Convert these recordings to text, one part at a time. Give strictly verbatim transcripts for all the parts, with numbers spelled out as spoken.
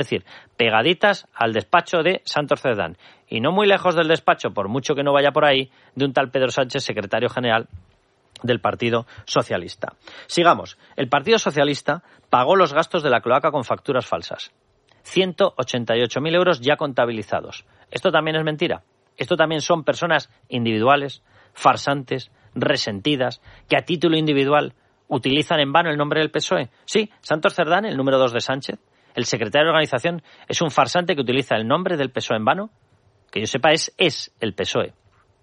decir, pegaditas al despacho de Santos Cerdán. Y no muy lejos del despacho, por mucho que no vaya por ahí, de un tal Pedro Sánchez, secretario general del Partido Socialista. Sigamos. El Partido Socialista pagó los gastos de la cloaca con facturas falsas. ciento ochenta y ocho mil euros ya contabilizados. Esto también es mentira. Esto también son personas individuales, farsantes, resentidas, que a título individual utilizan en vano el nombre del P S O E. Sí, Santos Cerdán, el número dos de Sánchez, el secretario de organización, es un farsante que utiliza el nombre del P S O E en vano. Que yo sepa, es, es el P S O E.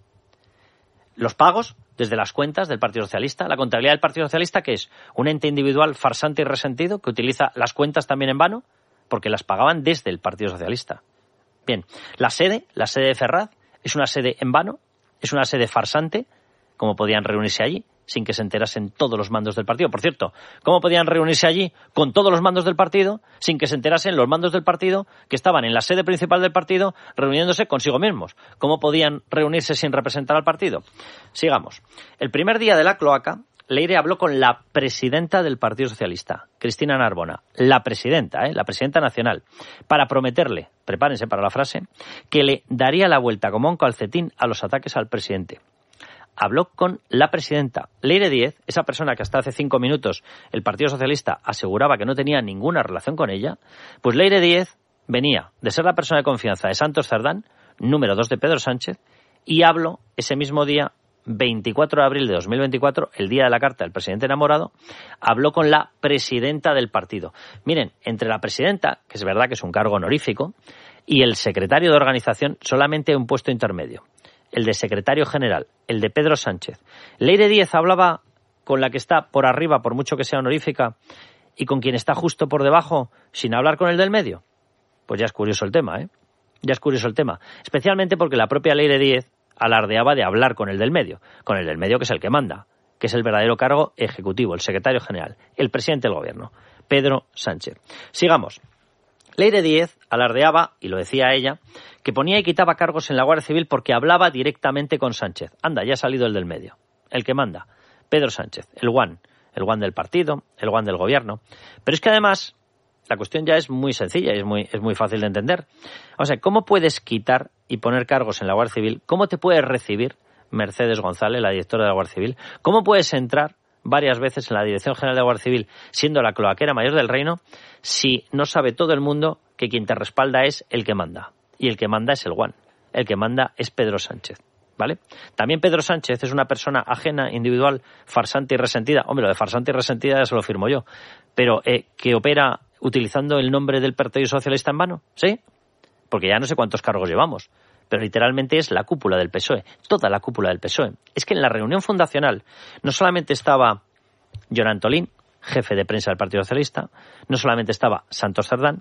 Los pagos desde las cuentas del Partido Socialista, la contabilidad del Partido Socialista, que es un ente individual farsante y resentido que utiliza las cuentas también en vano, porque las pagaban desde el Partido Socialista. Bien, la sede, la sede de Ferraz, es una sede en vano, es una sede farsante, como podían reunirse allí, sin que se enterasen todos los mandos del partido. Por cierto, ¿cómo podían reunirse allí con todos los mandos del partido, sin que se enterasen los mandos del partido que estaban en la sede principal del partido reuniéndose consigo mismos? ¿Cómo podían reunirse sin representar al partido? Sigamos. El primer día de la cloaca, Leire habló con la presidenta del Partido Socialista, Cristina Narbona, la presidenta, ¿eh? la presidenta nacional, para prometerle, prepárense para la frase, que le daría la vuelta como un calcetín a los ataques al presidente. Habló con la presidenta. Leire Díez, esa persona que hasta hace cinco minutos el Partido Socialista aseguraba que no tenía ninguna relación con ella, pues Leire Díez venía de ser la persona de confianza de Santos Cerdán, número dos de Pedro Sánchez, y habló ese mismo día, veinticuatro de abril de dos mil veinticuatro, el día de la carta del presidente enamorado, habló con la presidenta del partido. Miren, entre la presidenta, que es verdad que es un cargo honorífico, y el secretario de organización, solamente hay un puesto intermedio. El de secretario general, el de Pedro Sánchez. Leire Díez hablaba con la que está por arriba, por mucho que sea honorífica, y con quien está justo por debajo, sin hablar con el del medio. Pues ya es curioso el tema, ¿eh? Ya es curioso el tema. Especialmente porque la propia Leire Díez alardeaba de hablar con el del medio, con el del medio que es el que manda, que es el verdadero cargo ejecutivo, el secretario general, el presidente del gobierno, Pedro Sánchez. Sigamos. Leire Díez alardeaba, y lo decía ella, que ponía y quitaba cargos en la Guardia Civil porque hablaba directamente con Sánchez. Anda, ya ha salido el del medio, el que manda, Pedro Sánchez, el guan, el guan del partido, el guan del gobierno. Pero es que además, la cuestión ya es muy sencilla y es muy, es muy fácil de entender. O sea, ¿cómo puedes quitar y poner cargos en la Guardia Civil? ¿Cómo te puedes recibir Mercedes González, la directora de la Guardia Civil? ¿Cómo puedes entrar varias veces en la Dirección General de la Guardia Civil, siendo la cloaquera mayor del reino, si no sabe todo el mundo que quien te respalda es el que manda? Y el que manda es el guan. El que manda es Pedro Sánchez, ¿vale? También Pedro Sánchez es una persona ajena, individual, farsante y resentida. Hombre, lo de farsante y resentida ya se lo firmo yo. Pero eh, que opera utilizando el nombre del Partido Socialista en vano, ¿sí? Porque ya no sé cuántos cargos llevamos. Pero literalmente es la cúpula del P S O E, toda la cúpula del P S O E. Es que en la reunión fundacional no solamente estaba Jon Antolín, jefe de prensa del Partido Socialista, no solamente estaba Santos Cerdán,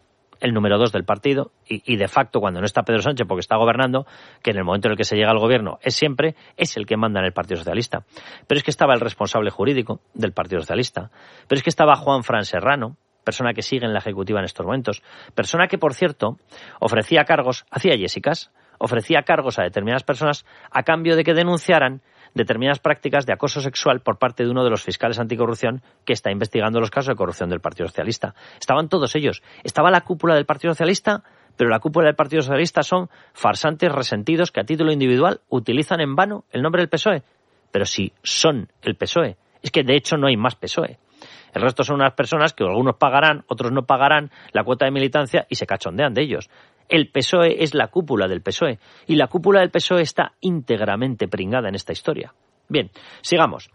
el número dos del partido, y, y de facto cuando no está Pedro Sánchez porque está gobernando, que en el momento en el que se llega al gobierno es siempre, es el que manda en el Partido Socialista. Pero es que estaba el responsable jurídico del Partido Socialista, pero es que estaba Juan Fran Serrano, persona que sigue en la ejecutiva en estos momentos, persona que, por cierto, ofrecía cargos, hacía Jessicas, ofrecía cargos a determinadas personas a cambio de que denunciaran determinadas prácticas de acoso sexual por parte de uno de los fiscales anticorrupción que está investigando los casos de corrupción del Partido Socialista. Estaban todos ellos. Estaba la cúpula del Partido Socialista, pero la cúpula del Partido Socialista son farsantes resentidos que a título individual utilizan en vano el nombre del P S O E. Pero si son el P S O E, es que de hecho no hay más P S O E. El resto son unas personas que algunos pagarán, otros no pagarán la cuota de militancia y se cachondean de ellos. El P S O E es la cúpula del P S O E y la cúpula del P S O E está íntegramente pringada en esta historia. Bien, sigamos.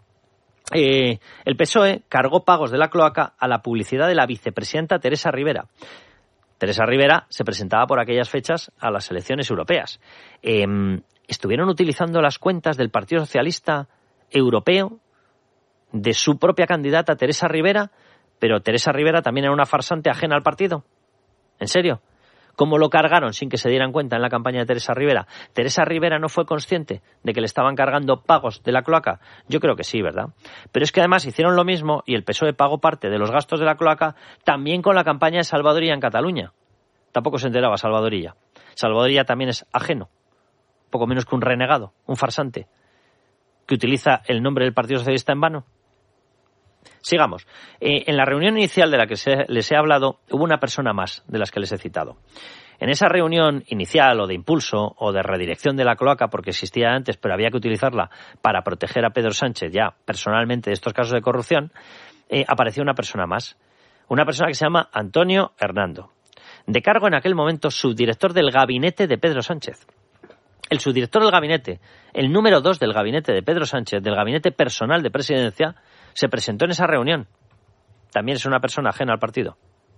Eh, el P S O E cargó pagos de la cloaca a la publicidad de la vicepresidenta Teresa Rivera. Teresa Rivera se presentaba por aquellas fechas a las elecciones europeas. Eh, estuvieron utilizando las cuentas del Partido Socialista Europeo de su propia candidata Teresa Rivera, pero Teresa Rivera también era una farsante ajena al partido. ¿En serio? ¿Cómo lo cargaron sin que se dieran cuenta en la campaña de Teresa Rivera? ¿Teresa Rivera no fue consciente de que le estaban cargando pagos de la cloaca? Yo creo que sí, ¿verdad? Pero es que además hicieron lo mismo y el P S O E pagó parte de los gastos de la cloaca también con la campaña de Salvadorilla en Cataluña. Tampoco se enteraba Salvadorilla. Salvadorilla también es ajeno, poco menos que un renegado, un farsante, que utiliza el nombre del Partido Socialista en vano. Sigamos. Eh, en la reunión inicial de la que se, les he hablado, hubo una persona más de las que les he citado. En esa reunión inicial o de impulso o de redirección de la cloaca, porque existía antes, pero había que utilizarla para proteger a Pedro Sánchez ya personalmente de estos casos de corrupción, eh, apareció una persona más. Una persona que se llama Antonio Hernando. De cargo en aquel momento subdirector del gabinete de Pedro Sánchez. El subdirector del gabinete, el número dos del gabinete de Pedro Sánchez, del gabinete personal de presidencia, se presentó en esa reunión. También es una persona ajena al partido.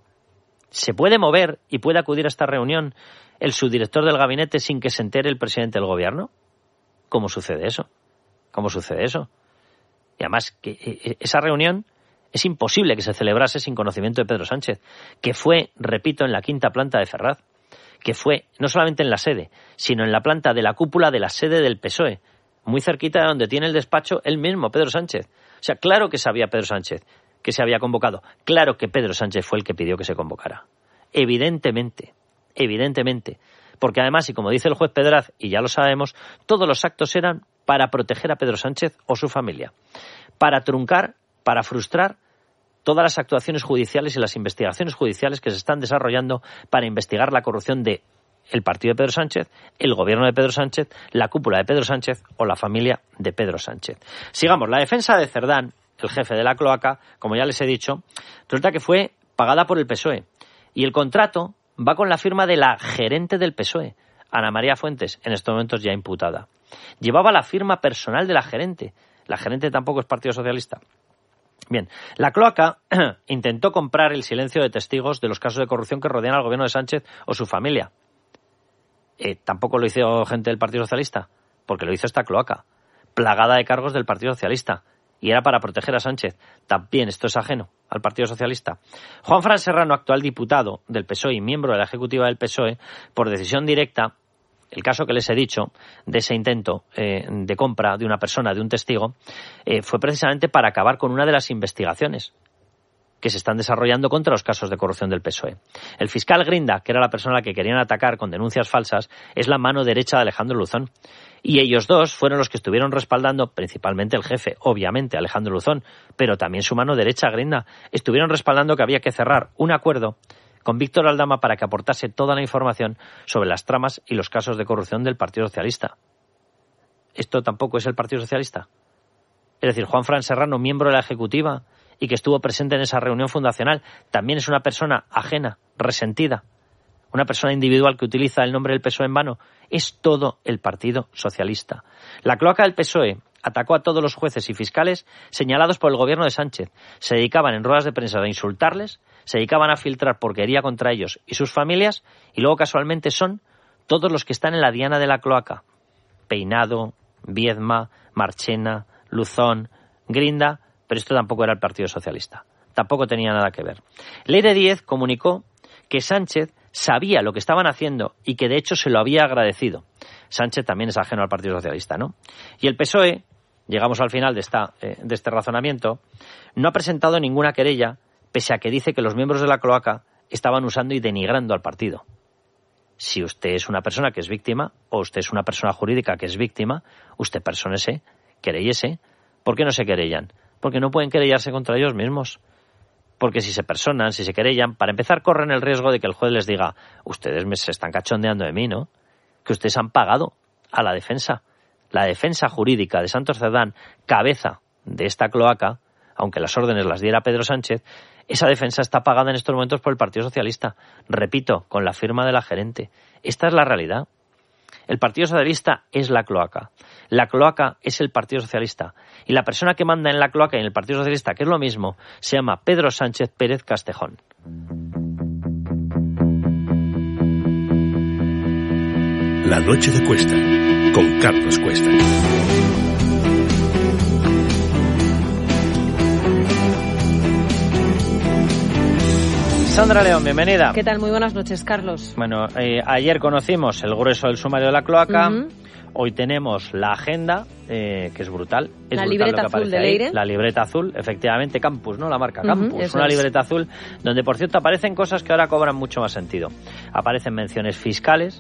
¿Se puede mover y puede acudir a esta reunión el subdirector del gabinete sin que se entere el presidente del gobierno? ¿Cómo sucede eso? ¿Cómo sucede eso? Y además, que esa reunión es imposible que se celebrase sin conocimiento de Pedro Sánchez, que fue, repito, en la quinta planta de Ferraz, que fue no solamente en la sede, sino en la planta de la cúpula de la sede del P S O E, muy cerquita de donde tiene el despacho él mismo, Pedro Sánchez. O sea, claro que sabía Pedro Sánchez que se había convocado. Claro que Pedro Sánchez fue el que pidió que se convocara. Evidentemente, evidentemente. Porque además, y como dice el juez Pedraz, y ya lo sabemos, todos los actos eran para proteger a Pedro Sánchez o su familia. Para truncar, para frustrar todas las actuaciones judiciales y las investigaciones judiciales que se están desarrollando para investigar la corrupción de el partido de Pedro Sánchez, el gobierno de Pedro Sánchez, la cúpula de Pedro Sánchez o la familia de Pedro Sánchez. Sigamos, la defensa de Cerdán, el jefe de la cloaca, como ya les he dicho, resulta que fue pagada por el P S O E. Y el contrato va con la firma de la gerente del P S O E, Ana María Fuentes, en estos momentos ya imputada. Llevaba la firma personal de la gerente. La gerente tampoco es Partido Socialista. Bien, la cloaca intentó comprar el silencio de testigos de los casos de corrupción que rodean al gobierno de Sánchez o su familia. Eh, tampoco lo hizo gente del Partido Socialista, porque lo hizo esta cloaca, plagada de cargos del Partido Socialista. Y era para proteger a Sánchez. También esto es ajeno al Partido Socialista. Juanfran Serrano, actual diputado del P S O E y miembro de la ejecutiva del P S O E, por decisión directa, el caso que les he dicho de ese intento eh, de compra de una persona, de un testigo, eh, fue precisamente para acabar con una de las investigaciones que se están desarrollando contra los casos de corrupción del P S O E. El fiscal Grinda, que era la persona a la que querían atacar con denuncias falsas, es la mano derecha de Alejandro Luzón. Y ellos dos fueron los que estuvieron respaldando, principalmente el jefe, obviamente, Alejandro Luzón, pero también su mano derecha, Grinda, estuvieron respaldando que había que cerrar un acuerdo con Víctor Aldama para que aportase toda la información sobre las tramas y los casos de corrupción del Partido Socialista. ¿Esto tampoco es el Partido Socialista? Es decir, Juanfran Serrano, miembro de la ejecutiva y que estuvo presente en esa reunión fundacional, también es una persona ajena, resentida, una persona individual que utiliza el nombre del P S O E en vano. Es todo el Partido Socialista. La cloaca del P S O E atacó a todos los jueces y fiscales señalados por el gobierno de Sánchez. Se dedicaban en ruedas de prensa a insultarles, se dedicaban a filtrar porquería contra ellos y sus familias, y luego casualmente son todos los que están en la diana de la cloaca. Peinado, Viedma, Marchena, Luzón, Grinda, pero esto tampoco era el Partido Socialista. Tampoco tenía nada que ver. Leire Díez comunicó que Sánchez sabía lo que estaban haciendo y que de hecho se lo había agradecido. Sánchez también es ajeno al Partido Socialista, ¿no? Y el P S O E, llegamos al final de, esta, eh, de este razonamiento, no ha presentado ninguna querella, pese a que dice que los miembros de la cloaca estaban usando y denigrando al partido. Si usted es una persona que es víctima, o usted es una persona jurídica que es víctima, usted persónese, querellese. ¿Por qué no se querellan? Porque no pueden querellarse contra ellos mismos. Porque si se personan, si se querellan, para empezar corren el riesgo de que el juez les diga: ustedes me se están cachondeando de mí, ¿no? Que ustedes han pagado a la defensa. La defensa jurídica de Santos Cerdán, cabeza de esta cloaca, aunque las órdenes las diera Pedro Sánchez, esa defensa está pagada en estos momentos por el Partido Socialista. Repito, con la firma de la gerente. Esta es la realidad. El Partido Socialista es la cloaca. La cloaca es el Partido Socialista. Y la persona que manda en la cloaca y en el Partido Socialista, que es lo mismo, se llama Pedro Sánchez Pérez Castejón. La noche de Cuesta, con Carlos Cuesta. Sandra León, bienvenida. ¿Qué tal? Muy buenas noches, Carlos. Bueno, eh, ayer conocimos el grueso del sumario de la cloaca. Uh-huh. Hoy tenemos la agenda, eh, que es brutal. Es la brutal libreta lo que azul de ahí. Leire. La libreta azul, efectivamente, Campus, ¿no? La marca Uh-huh, Campus. Una es. libreta azul donde, por cierto, aparecen cosas que ahora cobran mucho más sentido. Aparecen menciones fiscales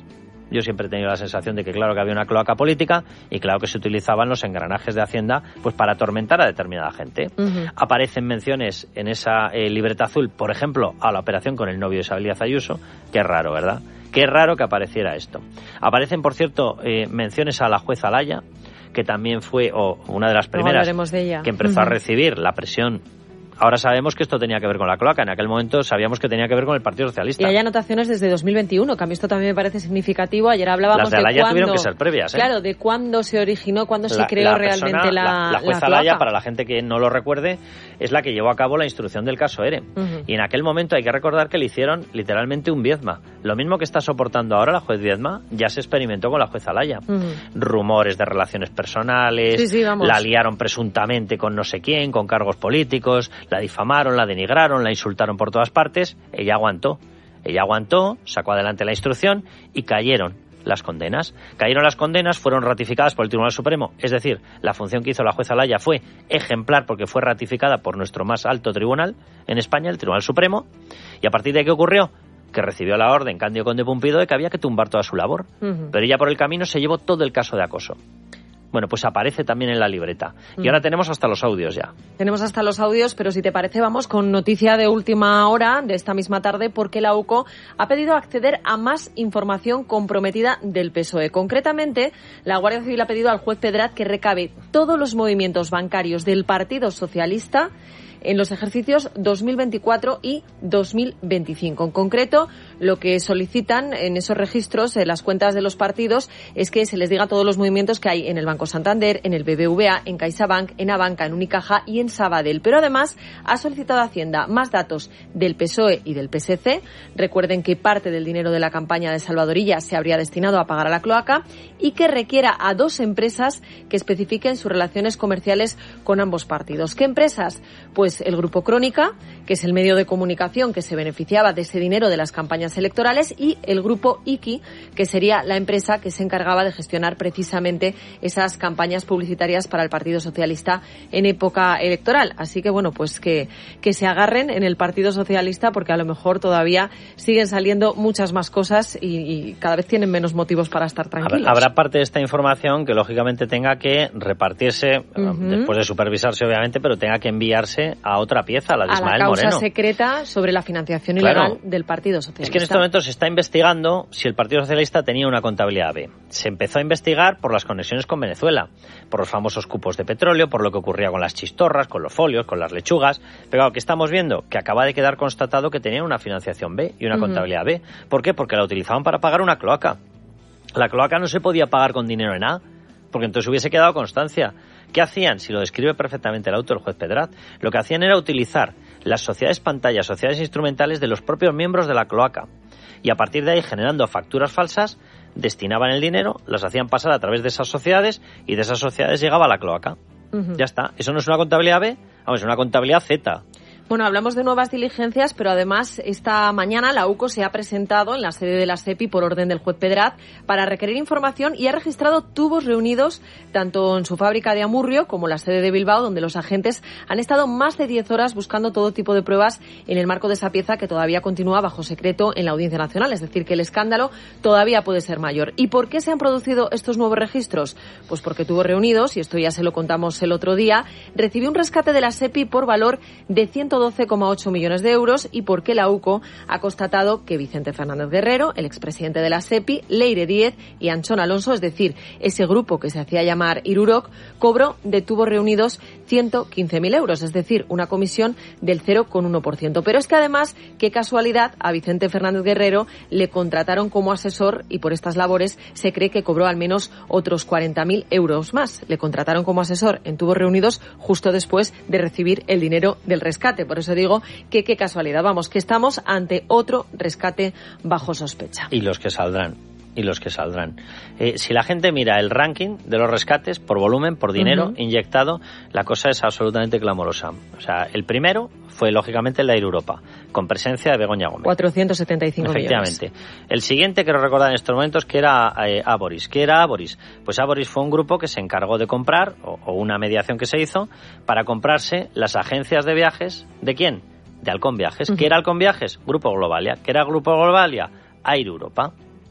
Yo siempre he tenido la sensación de que claro que había una cloaca política y claro que se utilizaban los engranajes de Hacienda pues para atormentar a determinada gente. Uh-huh. Aparecen menciones en esa eh, libreta azul, por ejemplo, a la operación con el novio de Isabel Díaz Ayuso. Qué raro, ¿verdad? Qué raro que apareciera esto. Aparecen, por cierto, eh, menciones a la jueza Laya, que también fue o una de las primeras de ella. que empezó uh-huh. a recibir la presión. Ahora sabemos que esto tenía que ver con la cloaca. En aquel momento sabíamos que tenía que ver con el Partido Socialista. Y hay anotaciones desde dos mil veintiuno, que a mí esto también me parece significativo. Ayer hablábamos Las de Alaya de cuándo, tuvieron que ser previas, ¿eh? Claro, de cuándo se originó, cuándo la, se creó la realmente persona, la La, la jueza la Alaya, para la gente que no lo recuerde, es la que llevó a cabo la instrucción del caso ERE. Uh-huh. Y en aquel momento hay que recordar que le hicieron literalmente un Viedma. Lo mismo que está soportando ahora la juez Viedma, ya se experimentó con la jueza Alaya. Uh-huh. Rumores de relaciones personales, sí, sí, vamos. La liaron presuntamente con no sé quién, con cargos políticos, la difamaron, la denigraron, la insultaron por todas partes. Ella aguantó. Ella aguantó, sacó adelante la instrucción y cayeron las condenas. Cayeron las condenas, fueron ratificadas por el Tribunal Supremo. Es decir, la función que hizo la jueza Laya fue ejemplar porque fue ratificada por nuestro más alto tribunal en España, el Tribunal Supremo. Y a partir de ahí, ¿qué ocurrió? Que recibió la orden Cándido Conde Pumpido de que había que tumbar toda su labor. Uh-huh. Pero ella por el camino se llevó todo el caso de acoso. Bueno, pues aparece también en la libreta. Y mm. ahora tenemos hasta los audios ya. Tenemos hasta los audios, pero si te parece vamos con noticia de última hora de esta misma tarde, porque la UCO ha pedido acceder a más información comprometida del P S O E. Concretamente, la Guardia Civil ha pedido al juez Pedraz que recabe todos los movimientos bancarios del Partido Socialista en los ejercicios dos mil veinticuatro y dos mil veinticinco. En concreto, lo que solicitan en esos registros, en las cuentas de los partidos, es que se les diga todos los movimientos que hay en el Banco Santander, en el B B V A, en CaixaBank, en Abanca, en Unicaja y en Sabadell. Pero además ha solicitado a Hacienda más datos del P S O E y del P S C. Recuerden que parte del dinero de la campaña de Salvador Illa se habría destinado a pagar a la cloaca, y que requiera a dos empresas que especifiquen sus relaciones comerciales con ambos partidos. ¿Qué empresas? Pues el Grupo Crónica, que es el medio de comunicación que se beneficiaba de ese dinero de las campañas electorales, y el Grupo Iki, que sería la empresa que se encargaba de gestionar precisamente esas campañas publicitarias para el Partido Socialista en época electoral. Así que, bueno, pues que, que se agarren en el Partido Socialista, porque a lo mejor todavía siguen saliendo muchas más cosas y, y cada vez tienen menos motivos para estar tranquilos. Habrá parte de esta información que, lógicamente, tenga que repartirse, uh-huh. después de supervisarse, obviamente, pero tenga que enviarse a otra pieza, la de Ismael Moreno. A la causa Moreno. secreta sobre la financiación ilegal claro. del Partido Socialista. Es que en este momento se está investigando si el Partido Socialista tenía una contabilidad B. Se empezó a investigar por las conexiones con Venezuela, por los famosos cupos de petróleo, por lo que ocurría con las chistorras, con los folios, con las lechugas. Pero claro, ¿qué estamos viendo? Que acaba de quedar constatado que tenían una financiación B y una uh-huh. contabilidad B. ¿Por qué? Porque la utilizaban para pagar una cloaca. La cloaca no se podía pagar con dinero en A, porque entonces hubiese quedado constancia. ¿Qué hacían? Si lo describe perfectamente el auto del juez Pedraz, lo que hacían era utilizar las sociedades pantalla, sociedades instrumentales de los propios miembros de la cloaca, y a partir de ahí, generando facturas falsas, destinaban el dinero, las hacían pasar a través de esas sociedades, y de esas sociedades llegaba a la cloaca. Uh-huh. Ya está. ¿Eso no es una contabilidad B? Vamos, es una contabilidad Z. Bueno, hablamos de nuevas diligencias, pero además esta mañana la UCO se ha presentado en la sede de la SEPI por orden del juez Pedraz para requerir información, y ha registrado tubos reunidos tanto en su fábrica de Amurrio como en la sede de Bilbao, donde los agentes han estado más de diez horas buscando todo tipo de pruebas en el marco de esa pieza que todavía continúa bajo secreto en la Audiencia Nacional. Es decir, que el escándalo todavía puede ser mayor. ¿Y por qué se han producido estos nuevos registros? Pues porque Tubos Reunidos, y esto ya se lo contamos el otro día, recibió un rescate de la SEPI por valor de ciento doce coma ocho millones de euros, y porque la UCO ha constatado que Vicente Fernández Guerrero, el expresidente de la SEPI, Leire Díez y Anchón Alonso, es decir, ese grupo que se hacía llamar Irurok, cobró de Tubos Reunidos ciento quince mil euros, es decir, una comisión del cero coma uno por ciento. Pero es que además, qué casualidad, a Vicente Fernández Guerrero le contrataron como asesor, y por estas labores se cree que cobró al menos otros cuarenta mil euros más. Le contrataron como asesor en Tubos Reunidos justo después de recibir el dinero del rescate. Por eso digo que qué casualidad. Vamos, que estamos ante otro rescate bajo sospecha. Y los que saldrán. Y los que saldrán. Eh, si la gente mira el ranking de los rescates por volumen, por dinero uh-huh. inyectado, la cosa es absolutamente clamorosa. O sea, el primero fue, lógicamente, el de Air Europa, con presencia de Begoña Gómez. cuatrocientos setenta y cinco Efectivamente. millones. El siguiente, quiero recordar en estos momentos, que era eh, Aboris. ¿Qué era Aboris? Pues Aboris fue un grupo que se encargó de comprar, o, o una mediación que se hizo, para comprarse las agencias de viajes. ¿De quién? De Halcón Viajes. Uh-huh. ¿Qué era Halcón Viajes? Grupo Globalia. ¿Qué era Grupo Globalia? Air Europa.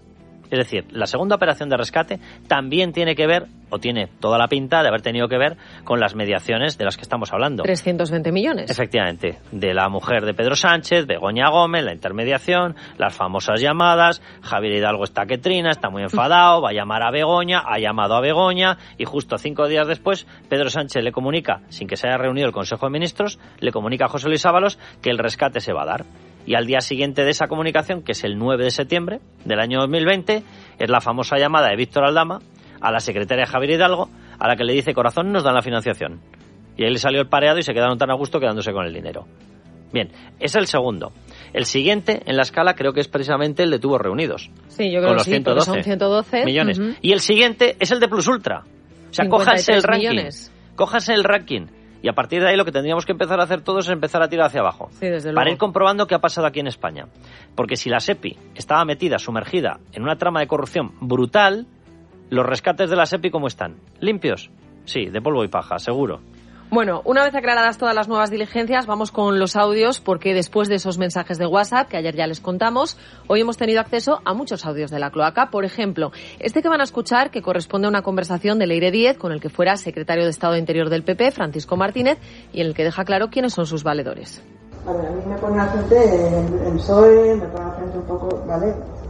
Es decir, la segunda operación de rescate también tiene que ver, o tiene toda la pinta de haber tenido que ver con las mediaciones de las que estamos hablando. trescientos veinte millones. Efectivamente, de la mujer de Pedro Sánchez, Begoña Gómez, la intermediación, las famosas llamadas, Javier Hidalgo está que trina, está muy enfadado, va a llamar a Begoña, ha llamado a Begoña, y justo cinco días después Pedro Sánchez le comunica, sin que se haya reunido el Consejo de Ministros, le comunica a José Luis Ábalos que el rescate se va a dar. Y al día siguiente de esa comunicación, que es el nueve de septiembre del año dos mil veinte, es la famosa llamada de Víctor Aldama a la secretaria Javier Hidalgo, a la que le dice: corazón, nos dan la financiación. Y ahí le salió el pareado y se quedaron tan a gusto quedándose con el dinero. Bien, es el segundo. El siguiente en la escala creo que es precisamente el de Tubos Reunidos. Sí, yo creo con que los sí, ciento doce son ciento doce millones. Uh-huh. Y el siguiente es el de Plus Ultra. O sea, cójanse el ranking. Millones. Cójanse el ranking. Y a partir de ahí lo que tendríamos que empezar a hacer todos es empezar a tirar hacia abajo. Sí, desde luego. Para ir comprobando qué ha pasado aquí en España. Porque si la SEPI estaba metida, sumergida en una trama de corrupción brutal, los rescates de la SEPI, ¿cómo están? ¿Limpios? Sí, de polvo y paja, seguro. Bueno, una vez aclaradas todas las nuevas diligencias, vamos con los audios, porque después de esos mensajes de WhatsApp, que ayer ya les contamos, hoy hemos tenido acceso a muchos audios de la cloaca. Por ejemplo, este que van a escuchar, que corresponde a una conversación de Leire Díez con el que fuera secretario de Estado de Interior del P P, Francisco Martínez, y en el que deja claro quiénes son sus valedores. A ver, a mí me pone al frente el, el P S O E, me pone al frente un poco, ¿vale?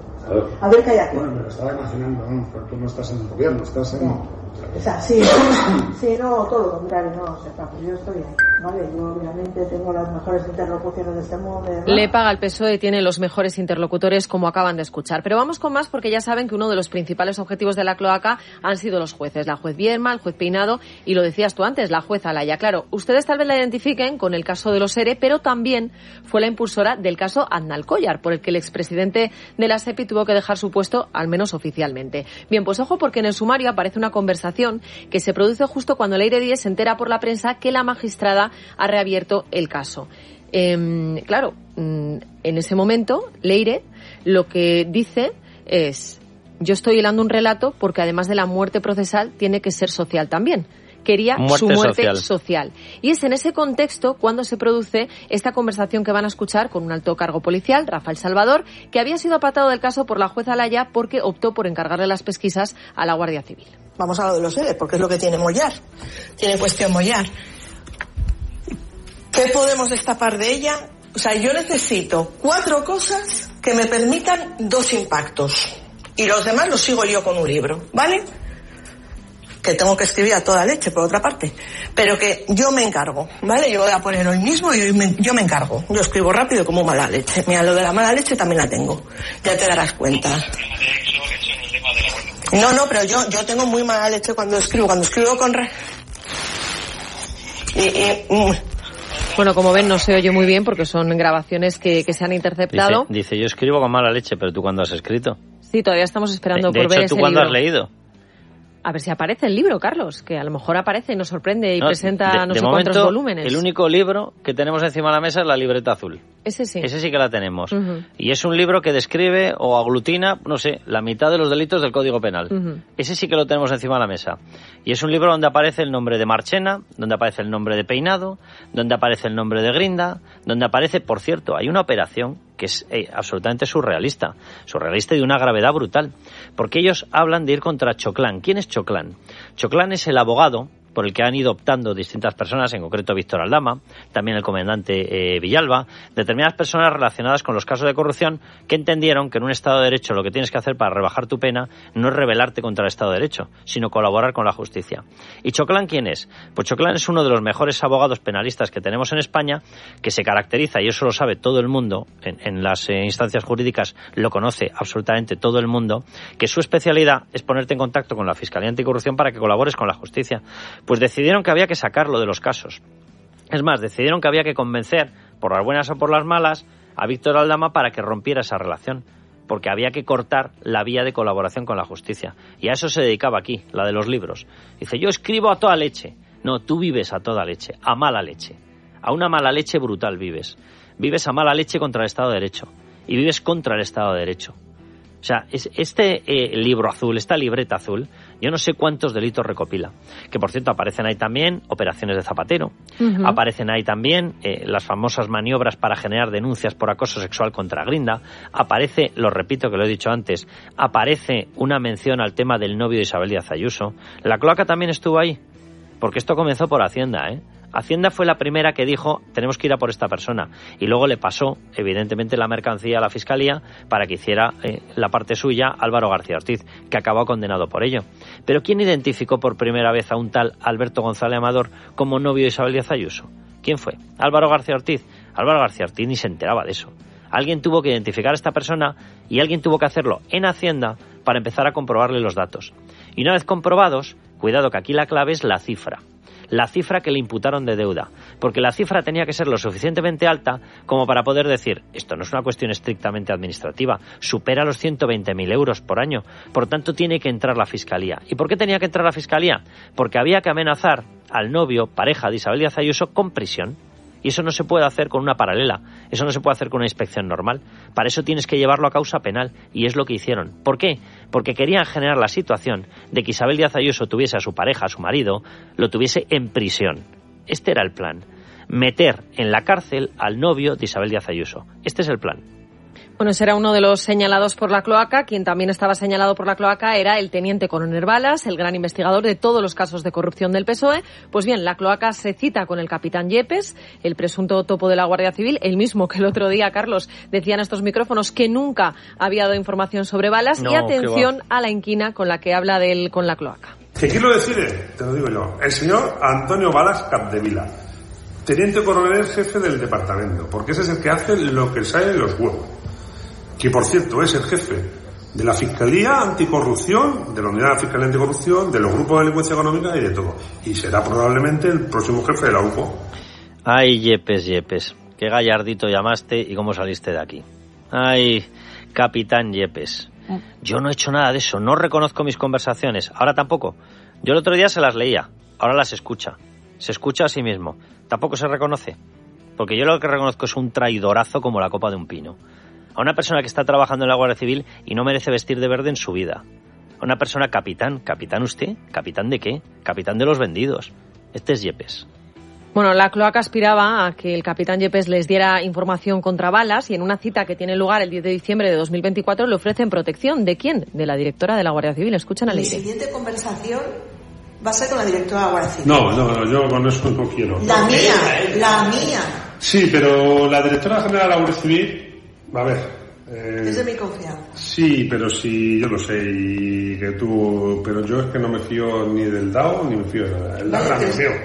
A ver qué hay aquí. Bueno, me lo estaba imaginando, ¿no? Porque tú no estás en el gobierno, estás en... No. O sea, sí, sí, no, todo lo contrario, no, o sea, pues yo estoy ahí, ¿vale? Yo obviamente tengo las mejores interlocuciones de este mundo. ¿verdad? Le paga el P S O E, tiene los mejores interlocutores, como acaban de escuchar. Pero vamos con más, porque ya saben que uno de los principales objetivos de la cloaca han sido los jueces, la juez Vierma, el juez Peinado, y lo decías tú antes, la juez Alaya. Claro, ustedes tal vez la identifiquen con el caso de los ERE, pero también fue la impulsora del caso Aznalcóllar, por el que el expresidente de la SEPI tuvo que dejar su puesto, al menos oficialmente. Bien, pues ojo, porque en el sumario aparece una conversación que se produce justo cuando Leire Díez se entera por la prensa que la magistrada ha reabierto el caso. Eh, claro, en ese momento, Leire lo que dice es: yo estoy hilando un relato porque además de la muerte procesal tiene que ser social también. Quería muerte su muerte social. social. Y es en ese contexto cuando se produce esta conversación que van a escuchar con un alto cargo policial, Rafael Salvador, que había sido apartado del caso por la jueza Alaya porque optó por encargarle las pesquisas a la Guardia Civil. Vamos a lo de los ERE, porque es lo que tiene Mollar. Tiene cuestión Mollar. ¿Qué podemos destapar de ella? O sea, yo necesito cuatro cosas que me permitan dos impactos. Y los demás los sigo yo con un libro, ¿vale? Que tengo que escribir a toda leche, por otra parte. Pero que yo me encargo, ¿vale? Yo voy a poner hoy mismo y hoy me, yo me encargo. Yo escribo rápido como mala leche. Mira, lo de la mala leche también la tengo. Ya te darás cuenta. No, no, pero yo, yo tengo muy mala leche cuando escribo. Cuando escribo con... Re... Y, y, mm. Bueno, como ven, no se oye muy bien porque son grabaciones que, que se han interceptado. Dice, dice, yo escribo con mala leche, pero ¿tú cuándo has escrito? Sí, todavía estamos esperando de, por de ver hecho, ese ¿tú cuándo libro. has leído? A ver si aparece el libro, Carlos, que a lo mejor aparece y nos sorprende y no, presenta de, no de sé momento, cuántos volúmenes. El único libro que tenemos encima de la mesa es la libreta azul. Ese sí. Ese sí que la tenemos. Uh-huh. Y es un libro que describe o aglutina, no sé, la mitad de los delitos del Código Penal. Uh-huh. Ese sí que lo tenemos encima de la mesa. Y es un libro donde aparece el nombre de Marchena, donde aparece el nombre de Peinado, donde aparece el nombre de Grinda, donde aparece, por cierto, hay una operación que es eh, absolutamente surrealista, surrealista y de una gravedad brutal, porque ellos hablan de ir contra Choclán. ¿Quién es Choclán? Choclán es el abogado por el que han ido optando distintas personas, en concreto Víctor Aldama, también el comandante eh, Villalba, determinadas personas relacionadas con los casos de corrupción que entendieron que en un Estado de Derecho lo que tienes que hacer para rebajar tu pena no es rebelarte contra el Estado de Derecho, sino colaborar con la justicia. ¿Y Choclán quién es? Pues Choclán es uno de los mejores abogados penalistas que tenemos en España, que se caracteriza, y eso lo sabe todo el mundo, en, en las eh, instancias jurídicas lo conoce absolutamente todo el mundo, que su especialidad es ponerte en contacto con la Fiscalía Anticorrupción para que colabores con la justicia. Pues decidieron que había que sacarlo de los casos. Es más, decidieron que había que convencer, por las buenas o por las malas, a Víctor Aldama para que rompiera esa relación, porque había que cortar la vía de colaboración con la justicia. Y a eso se dedicaba aquí, la de los libros. Dice, yo escribo a toda leche. No, tú vives a toda leche, a mala leche. A una mala leche brutal vives. Vives a mala leche contra el Estado de Derecho. Y vives contra el Estado de Derecho. O sea, es, este eh, libro azul, esta libreta azul, yo no sé cuántos delitos recopila. Que, por cierto, aparecen ahí también operaciones de Zapatero. Uh-huh. Aparecen ahí también eh, las famosas maniobras para generar denuncias por acoso sexual contra Grinda. Aparece, lo repito que lo he dicho antes, aparece una mención al tema del novio de Isabel Díaz Ayuso. La cloaca también estuvo ahí, porque esto comenzó por Hacienda, ¿eh? Hacienda fue la primera que dijo tenemos que ir a por esta persona y luego le pasó evidentemente la mercancía a la Fiscalía para que hiciera eh, la parte suya Álvaro García Ortiz, que acabó condenado por ello. Pero ¿quién identificó por primera vez a un tal Alberto González Amador como novio de Isabel Díaz Ayuso? ¿Quién fue? ¿Álvaro García Ortiz? Álvaro García Ortiz ni se enteraba de eso. Alguien tuvo que identificar a esta persona y alguien tuvo que hacerlo en Hacienda para empezar a comprobarle los datos. Y una vez comprobados, cuidado que aquí la clave es la cifra. La cifra que le imputaron de deuda, porque la cifra tenía que ser lo suficientemente alta como para poder decir, esto no es una cuestión estrictamente administrativa, supera los ciento veinte mil euros por año, por tanto tiene que entrar la Fiscalía. ¿Y por qué tenía que entrar la Fiscalía? Porque había que amenazar al novio, pareja de Isabel Díaz Ayuso, con prisión. Y eso no se puede hacer con una paralela, eso no se puede hacer con una inspección normal. Para eso tienes que llevarlo a causa penal, y es lo que hicieron. ¿Por qué? Porque querían generar la situación de que Isabel Díaz Ayuso tuviese a su pareja, a su marido, lo tuviese en prisión. Este era el plan. Meter en la cárcel al novio de Isabel Díaz Ayuso. Este es el plan. Bueno, ese era uno de los señalados por la cloaca. Quien también estaba señalado por la cloaca era el teniente coronel Balas, el gran investigador de todos los casos de corrupción del P S O E. Pues bien, la cloaca se cita con el capitán Yepes, el presunto topo de la Guardia Civil, el mismo que el otro día, Carlos, decía en estos micrófonos que nunca había dado información sobre Balas. No, y atención a la inquina con la que habla de él con la cloaca. ¿Que quién lo decide? Te lo digo yo. El señor Antonio Balas Capdevila, teniente coronel jefe del departamento, porque ese es el que hace lo que sale en los huevos. Que, por cierto, es el jefe de la Fiscalía Anticorrupción, de la Unidad de la Fiscalía Anticorrupción, de los grupos de delincuencia económica y de todo. Y será probablemente el próximo jefe de la U C O. Ay, Yepes, Yepes, qué gallardito llamaste y cómo saliste de aquí. Ay, capitán Yepes, yo no he hecho nada de eso, no reconozco mis conversaciones, ahora tampoco. Yo el otro día se las leía, ahora las escucha. Se escucha a sí mismo, tampoco se reconoce. Porque yo lo que reconozco es un traidorazo como la copa de un pino. A una persona que está trabajando en la Guardia Civil y no merece vestir de verde en su vida. A una persona capitán. ¿Capitán usted? ¿Capitán de qué? Capitán de los vendidos. Este es Yepes. Bueno, la cloaca aspiraba a que el capitán Yepes les diera información contra Balas y en una cita que tiene lugar el diez de diciembre de dos mil veinticuatro le ofrecen protección. ¿De quién? De la directora de la Guardia Civil. Escuchan al Mi aire. siguiente conversación va a ser con la directora de la Guardia Civil. No, no, no, yo con eso no quiero. La mía, la mía. Sí, pero la directora general de la Guardia Civil, a ver... Eh, es de mi confianza. Sí, pero sí, yo lo sé, y que tú... Pero yo es que no me fío ni del D A O ni me fío de nada. El D A O me fío.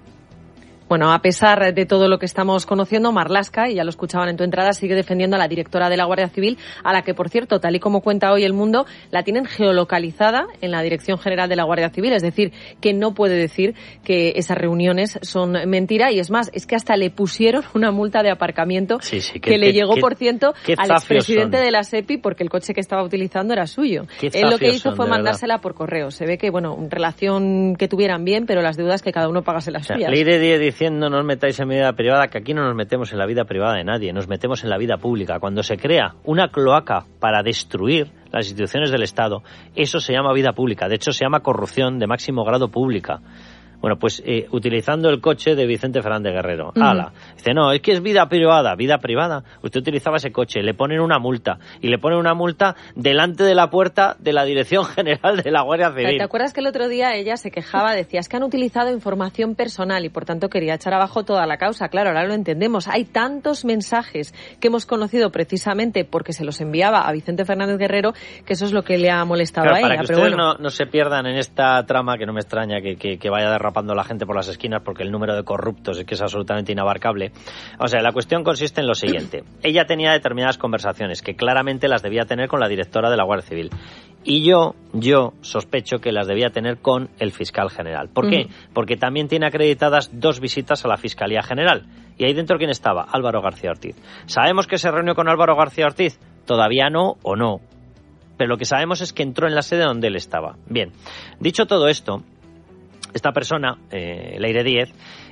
Bueno, a pesar de todo lo que estamos conociendo, Marlaska, y ya lo escuchaban en tu entrada, sigue defendiendo a la directora de la Guardia Civil, a la que, por cierto, tal y como cuenta hoy El Mundo, la tienen geolocalizada en la Dirección General de la Guardia Civil, es decir, que no puede decir que esas reuniones son mentira, y es más, es que hasta le pusieron una multa de aparcamiento sí, sí, que, que le que, llegó, que, por cierto, al expresidente son. de la SEPI porque el coche que estaba utilizando era suyo. Él lo que hizo son, fue mandársela por correo. Se ve que, bueno, relación que tuvieran bien, pero las deudas que cada uno pagase las o sea, suyas. Ley de diez diciendo no os metáis en mi vida privada, que aquí no nos metemos en la vida privada de nadie, nos metemos en la vida pública. Cuando se crea una cloaca para destruir las instituciones del Estado, eso se llama vida pública, de hecho se llama corrupción de máximo grado pública. Bueno, pues eh, utilizando el coche de Vicente Fernández Guerrero. Uh-huh. Ala. Dice, no, es que es vida privada. Vida privada. Usted utilizaba ese coche, le ponen una multa. Y le ponen una multa delante de la puerta de la Dirección General de la Guardia Civil. ¿Te acuerdas que el otro día ella se quejaba? Decía, es que han utilizado información personal y por tanto quería echar abajo toda la causa. Claro, ahora lo entendemos. Hay tantos mensajes que hemos conocido precisamente porque se los enviaba a Vicente Fernández Guerrero que eso es lo que le ha molestado claro, a ella. Para que pero ustedes bueno. no, no se pierdan en esta trama, que no me extraña que, que, que vaya derrapando la gente por las esquinas porque el número de corruptos es que es absolutamente inabarcable. O sea, la cuestión consiste en lo siguiente. Ella tenía determinadas conversaciones que claramente las debía tener con la directora de la Guardia Civil. Y yo, yo sospecho que las debía tener con el fiscal general. ¿Por qué? Uh-huh. Porque también tiene acreditadas dos visitas a la Fiscalía General. ¿Y ahí dentro quién estaba? Álvaro García Ortiz. ¿Sabemos que se reunió con Álvaro García Ortiz? Todavía no o no. Pero lo que sabemos es que entró en la sede donde él estaba. Bien, dicho todo esto, esta persona, eh, Leire Díez,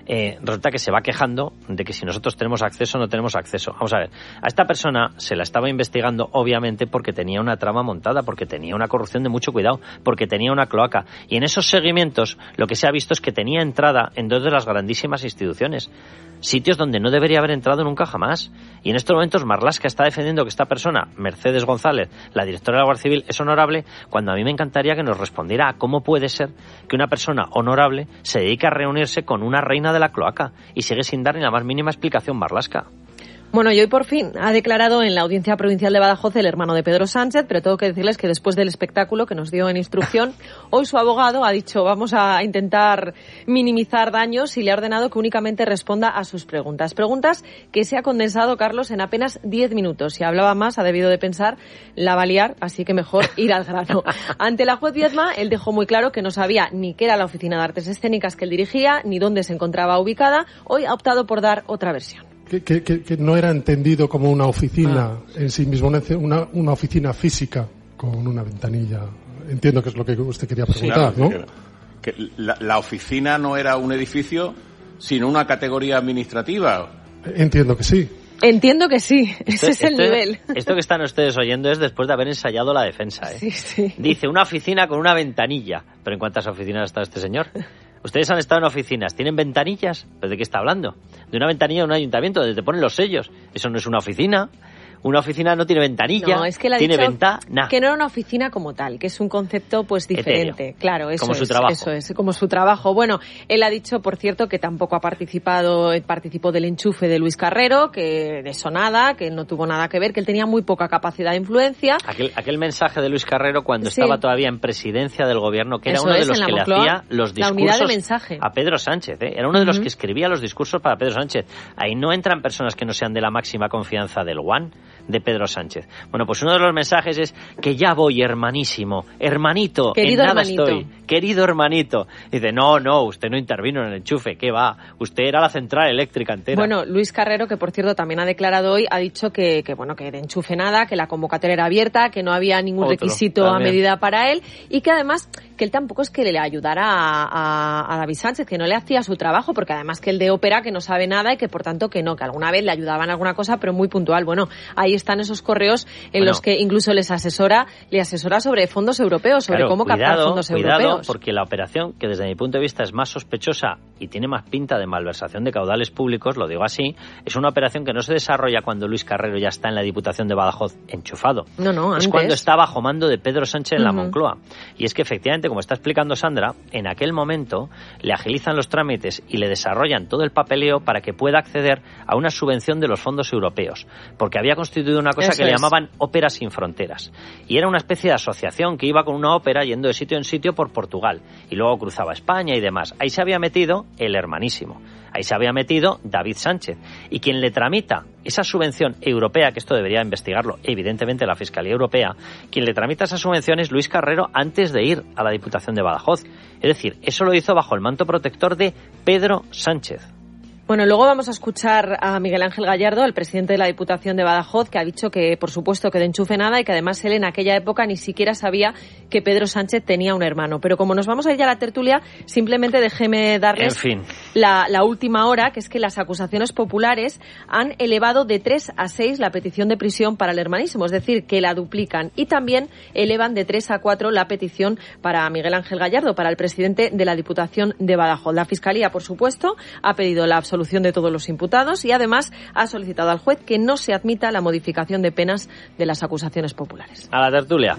eh, resulta que se va quejando de que si nosotros tenemos acceso o no tenemos acceso. Vamos a ver, a esta persona se la estaba investigando obviamente porque tenía una trama montada, porque tenía una corrupción de mucho cuidado, porque tenía una cloaca. Y en esos seguimientos lo que se ha visto es que tenía entrada en dos de las grandísimas instituciones, sitios donde no debería haber entrado nunca jamás. Y en estos momentos Marlaska está defendiendo que esta persona, Mercedes González, la directora de la Guardia Civil, es honorable, cuando a mí me encantaría que nos respondiera a cómo puede ser que una persona honorable se dedique a reunirse con una reina de la cloaca y sigue sin dar ni la más mínima explicación Marlaska. Bueno, y hoy por fin ha declarado en la Audiencia Provincial de Badajoz el hermano de Pedro Sánchez, pero tengo que decirles que después del espectáculo que nos dio en instrucción, hoy su abogado ha dicho vamos a intentar minimizar daños y le ha ordenado que únicamente responda a sus preguntas. Preguntas que se ha condensado, Carlos, en apenas diez minutos. Si hablaba más, ha debido de pensar, la va a liar, así que mejor ir al grano. Ante la juez Viedma, él dejó muy claro que no sabía ni qué era la Oficina de Artes Escénicas que él dirigía, ni dónde se encontraba ubicada. Hoy ha optado por dar otra versión. Que, que, que, que no era entendido como una oficina ah. en sí mismo, una, una oficina física con una ventanilla. Entiendo que es lo que usted quería preguntar, sí, claro, ¿no? Que, que la, la oficina no era un edificio, sino una categoría administrativa. Entiendo que sí. Entiendo que sí, ese esto, es el esto, nivel. Esto que están ustedes oyendo es después de haber ensayado la defensa, ¿eh? Sí, sí. Dice, una oficina con una ventanilla. ¿Pero en cuántas oficinas ha estado este señor? Ustedes han estado en oficinas, ¿tienen ventanillas? ¿Pero de qué está hablando? De una ventanilla de un ayuntamiento donde te ponen los sellos. Eso no es una oficina. Una oficina no tiene ventanilla, no, es que la tiene dicho ventana. Que no era una oficina como tal, que es un concepto pues diferente. Etéreo. Claro, eso como es, su trabajo. Eso es, como su trabajo. Bueno, él ha dicho, por cierto, que tampoco ha participado, participó del enchufe de Luis Carrero, que de eso nada, que no tuvo nada que ver, que él tenía muy poca capacidad de influencia. Aquel, aquel mensaje de Luis Carrero cuando sí. estaba todavía en presidencia del gobierno, que era eso uno es, de los que Moncloa, le hacía los discursos a Pedro Sánchez, ¿eh? Era uno de los uh-huh. que escribía los discursos para Pedro Sánchez. Ahí no entran personas que no sean de la máxima confianza del One de Pedro Sánchez. Bueno, pues uno de los mensajes es que ya voy, hermanísimo, hermanito, querido en nada hermanito. estoy, querido hermanito. Dice, no, no, usted no intervino en el enchufe, ¿qué va? Usted era la central eléctrica entera. Bueno, Luis Carrero, que por cierto también ha declarado hoy, ha dicho que, que bueno, que de enchufe nada, que la convocatoria era abierta, que no había ningún Otro, requisito también. a medida para él y que además que él tampoco es que le ayudara a, a, a David Sánchez, que no le hacía su trabajo, porque además que él de ópera que no sabe nada y que por tanto que no, que alguna vez le ayudaba en alguna cosa, pero muy puntual. Bueno, ahí están esos correos en bueno, los que incluso les asesora, le asesora sobre fondos europeos, sobre claro, cómo cuidado, captar fondos cuidado, europeos. Porque la operación, que desde mi punto de vista es más sospechosa y tiene más pinta de malversación de caudales públicos, lo digo así, es una operación que no se desarrolla cuando Luis Carrero ya está en la Diputación de Badajoz enchufado. No, no, es antes. cuando está bajo mando de Pedro Sánchez en uh-huh. la Moncloa. Y es que efectivamente, como está explicando Sandra, en aquel momento le agilizan los trámites y le desarrollan todo el papeleo para que pueda acceder a una subvención de los fondos europeos, porque había constituido una cosa Eso que es. le llamaban Ópera Sin Fronteras. Y era una especie de asociación que iba con una ópera yendo de sitio en sitio por Portugal y luego cruzaba España y demás. Ahí se había metido el hermanísimo. Ahí se había metido David Sánchez. Y quien le tramita esa subvención europea, que esto debería investigarlo evidentemente la Fiscalía Europea, quien le tramita esa subvención es Luis Carrero antes de ir a la Diputación de Badajoz. Es decir, eso lo hizo bajo el manto protector de Pedro Sánchez. Bueno, luego vamos a escuchar a Miguel Ángel Gallardo, el presidente de la Diputación de Badajoz, que ha dicho que, por supuesto, que de enchufe nada y que además él en aquella época ni siquiera sabía que Pedro Sánchez tenía un hermano. Pero como nos vamos a ir a la tertulia, simplemente déjeme darles en fin. la, la última hora, que es que las acusaciones populares han elevado de tres a seis la petición de prisión para el hermanísimo, es decir, que la duplican. Y también elevan de tres a cuatro la petición para Miguel Ángel Gallardo, para el presidente de la Diputación de Badajoz. La Fiscalía, por supuesto, ha pedido la absolución de todos los imputados y además ha solicitado al juez que no se admita la modificación de penas de las acusaciones populares. A la tertulia.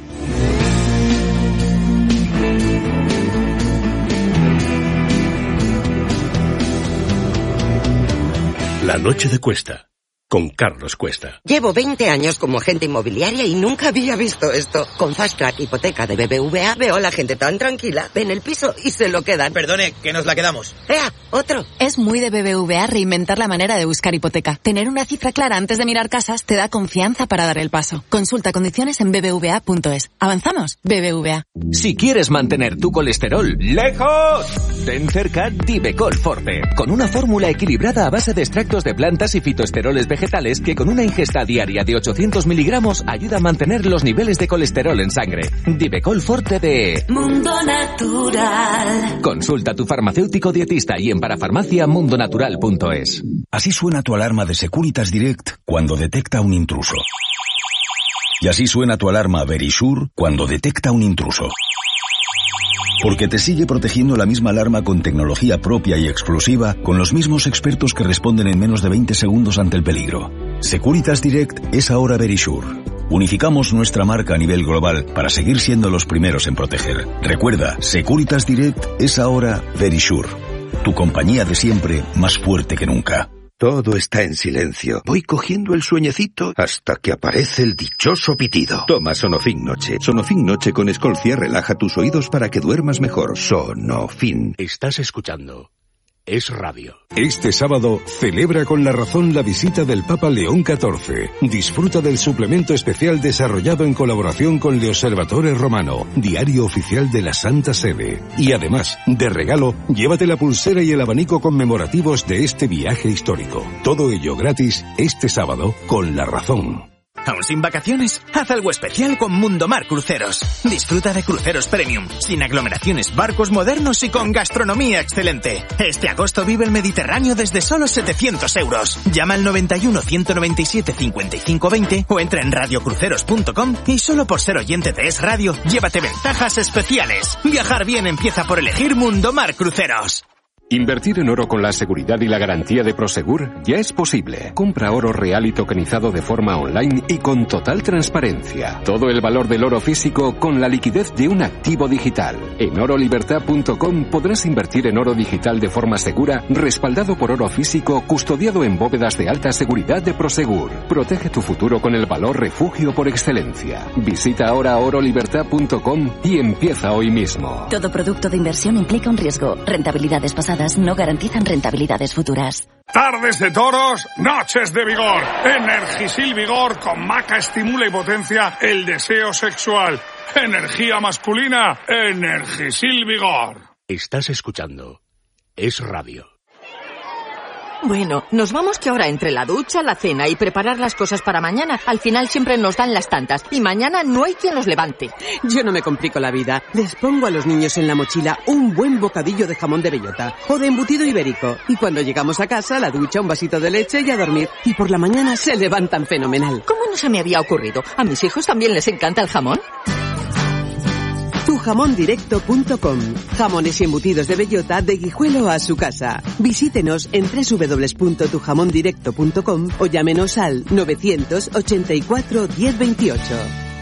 La noche de Cuesta, con Carlos Cuesta. Llevo veinte años como agente inmobiliaria y nunca había visto esto. Con Fast Track Hipoteca de B B V A veo a la gente tan tranquila, ven el piso y se lo quedan. Perdone, que nos la quedamos. ¡Ea! ¡Otro! Es muy de B B V A reinventar la manera de buscar hipoteca. Tener una cifra clara antes de mirar casas te da confianza para dar el paso. Consulta condiciones en b b v a punto es. ¿Avanzamos? B B V A. Si quieres mantener tu colesterol lejos, ten cerca Divecol Forte. Con una fórmula equilibrada a base de extractos de plantas y fitoesteroles vegetales vegetales que con una ingesta diaria de ochocientos miligramos ayuda a mantener los niveles de colesterol en sangre. Divecol Forte de Mundo Natural. Consulta a tu farmacéutico dietista y en parafarmacia mundo natural punto es. Así suena tu alarma de Securitas Direct cuando detecta un intruso. Y así suena tu alarma Verisure cuando detecta un intruso. Porque te sigue protegiendo la misma alarma con tecnología propia y exclusiva, con los mismos expertos que responden en menos de veinte segundos ante el peligro. Securitas Direct es ahora Verisure. Unificamos nuestra marca a nivel global para seguir siendo los primeros en proteger. Recuerda, Securitas Direct es ahora Verisure. Tu compañía de siempre, más fuerte que nunca. Todo está en silencio. Voy cogiendo el sueñecito hasta que aparece el dichoso pitido. Toma Sonofin Noche. Sonofin Noche con Escolcia relaja tus oídos para que duermas mejor. Sonofin. Estás escuchando Es Radio. Este sábado celebra con La Razón la visita del Papa León catorce. Disfruta del suplemento especial desarrollado en colaboración con Le Osservatore Romano, diario oficial de la Santa Sede. Y además, de regalo, llévate la pulsera y el abanico conmemorativos de este viaje histórico. Todo ello gratis este sábado con La Razón. ¿Aún sin vacaciones? Haz algo especial con Mundomar Cruceros. Disfruta de cruceros premium, sin aglomeraciones, barcos modernos y con gastronomía excelente. Este agosto vive el Mediterráneo desde solo setecientos euros. Llama al noventa y uno, ciento noventa y siete, cincuenta y cinco veinte o entra en radiocruceros punto com y solo por ser oyente de Es Radio, llévate ventajas especiales. Viajar bien empieza por elegir Mundomar Cruceros. Invertir en oro con la seguridad y la garantía de Prosegur ya es posible. Compra oro real y tokenizado de forma online y con total transparencia. Todo el valor del oro físico con la liquidez de un activo digital. En oro libertad punto com podrás invertir en oro digital de forma segura, respaldado por oro físico, custodiado en bóvedas de alta seguridad de Prosegur. Protege tu futuro con el valor refugio por excelencia. Visita ahora oro libertad punto com y empieza hoy mismo. Todo producto de inversión implica un riesgo. Rentabilidades pasadas no garantizan rentabilidades futuras. Tardes de toros, noches de vigor. Energisil Vigor con maca estimula y potencia el deseo sexual. Energía masculina, Energisil Vigor. Estás escuchando Es Radio. Bueno, nos vamos que ahora entre la ducha, la cena y preparar las cosas para mañana, al final siempre nos dan las tantas y mañana no hay quien los levante. Yo no me complico la vida. Les pongo a los niños en la mochila un buen bocadillo de jamón de bellota o de embutido ibérico y cuando llegamos a casa, la ducha, un vasito de leche y a dormir. Y por la mañana se levantan fenomenal. ¿Cómo no se me había ocurrido? ¿A mis hijos también les encanta el jamón? tu jamón directo punto com. Jamones y embutidos de bellota de Guijuelo a su casa. Visítenos en doble u doble u doble u punto tu jamón directo punto com o llámenos al novecientos ochenta y cuatro, diez veintiocho.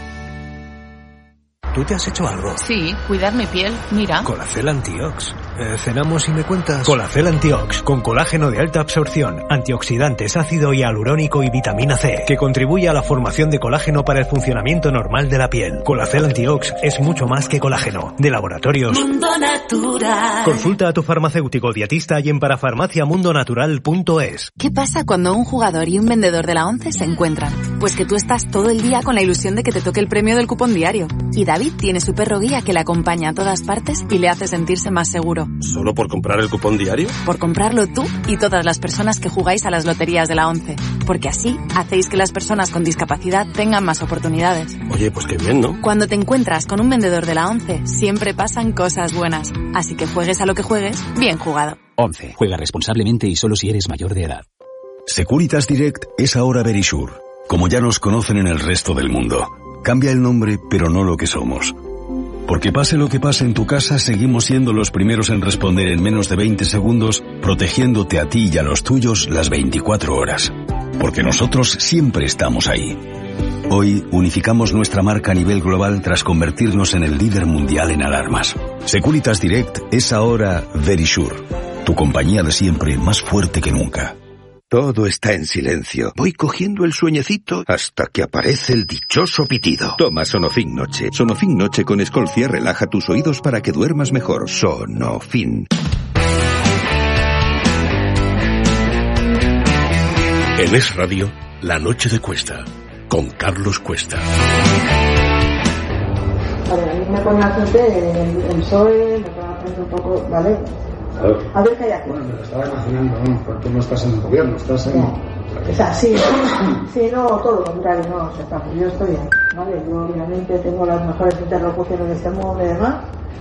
¿Tú te has hecho algo? Sí, cuidar mi piel, mira. Colacel Antiox. Eh, cenamos y me cuentas. Colacel Antiox, con colágeno de alta absorción, antioxidantes, ácido hialurónico y vitamina C, que contribuye a la formación de colágeno para el funcionamiento normal de la piel. Colacel Antiox es mucho más que colágeno. De Laboratorios Mundo Natural. Consulta a tu farmacéutico dietista y en parafarmacia mundo natural punto es. ¿Qué pasa cuando un jugador y un vendedor de la ONCE se encuentran? Pues que tú estás todo el día con la ilusión de que te toque el premio del cupón diario. Y David tiene su perro guía que le acompaña a todas partes y le hace sentirse más seguro. ¿Solo por comprar el cupón diario? Por comprarlo tú y todas las personas que jugáis a las loterías de la ONCE. Porque así hacéis que las personas con discapacidad tengan más oportunidades. Oye, pues qué bien, ¿no? Cuando te encuentras con un vendedor de la ONCE, siempre pasan cosas buenas. Así que juegues a lo que juegues, bien jugado. ONCE. Juega responsablemente y solo si eres mayor de edad. Securitas Direct es ahora Verisure, como ya nos conocen en el resto del mundo. Cambia el nombre, pero no lo que somos. Porque pase lo que pase en tu casa, seguimos siendo los primeros en responder en menos de veinte segundos, protegiéndote a ti y a los tuyos las veinticuatro horas. Porque nosotros siempre estamos ahí. Hoy unificamos nuestra marca a nivel global tras convertirnos en el líder mundial en alarmas. Securitas Direct es ahora Verisure, tu compañía de siempre más fuerte que nunca. Todo está en silencio. Voy cogiendo el sueñecito hasta que aparece el dichoso pitido. Toma Sonofin Noche. Sonofin Noche con Escolcia relaja tus oídos para que duermas mejor. Sonofin. En Es Radio, La Noche de Cuesta, con Carlos Cuesta. A ver, a mí me pone al frente el, el P S O E, me pone al frente un poco, ¿vale? A ver qué hay aquí. Bueno, me lo estaba imaginando, ¿no? Porque no estás en el gobierno, estás en... No. O sea, sí, sí, no, todo lo contrario, no, o sea, yo estoy ahí, ¿vale? Yo obviamente tengo las mejores interlocuciones de este mundo y demás,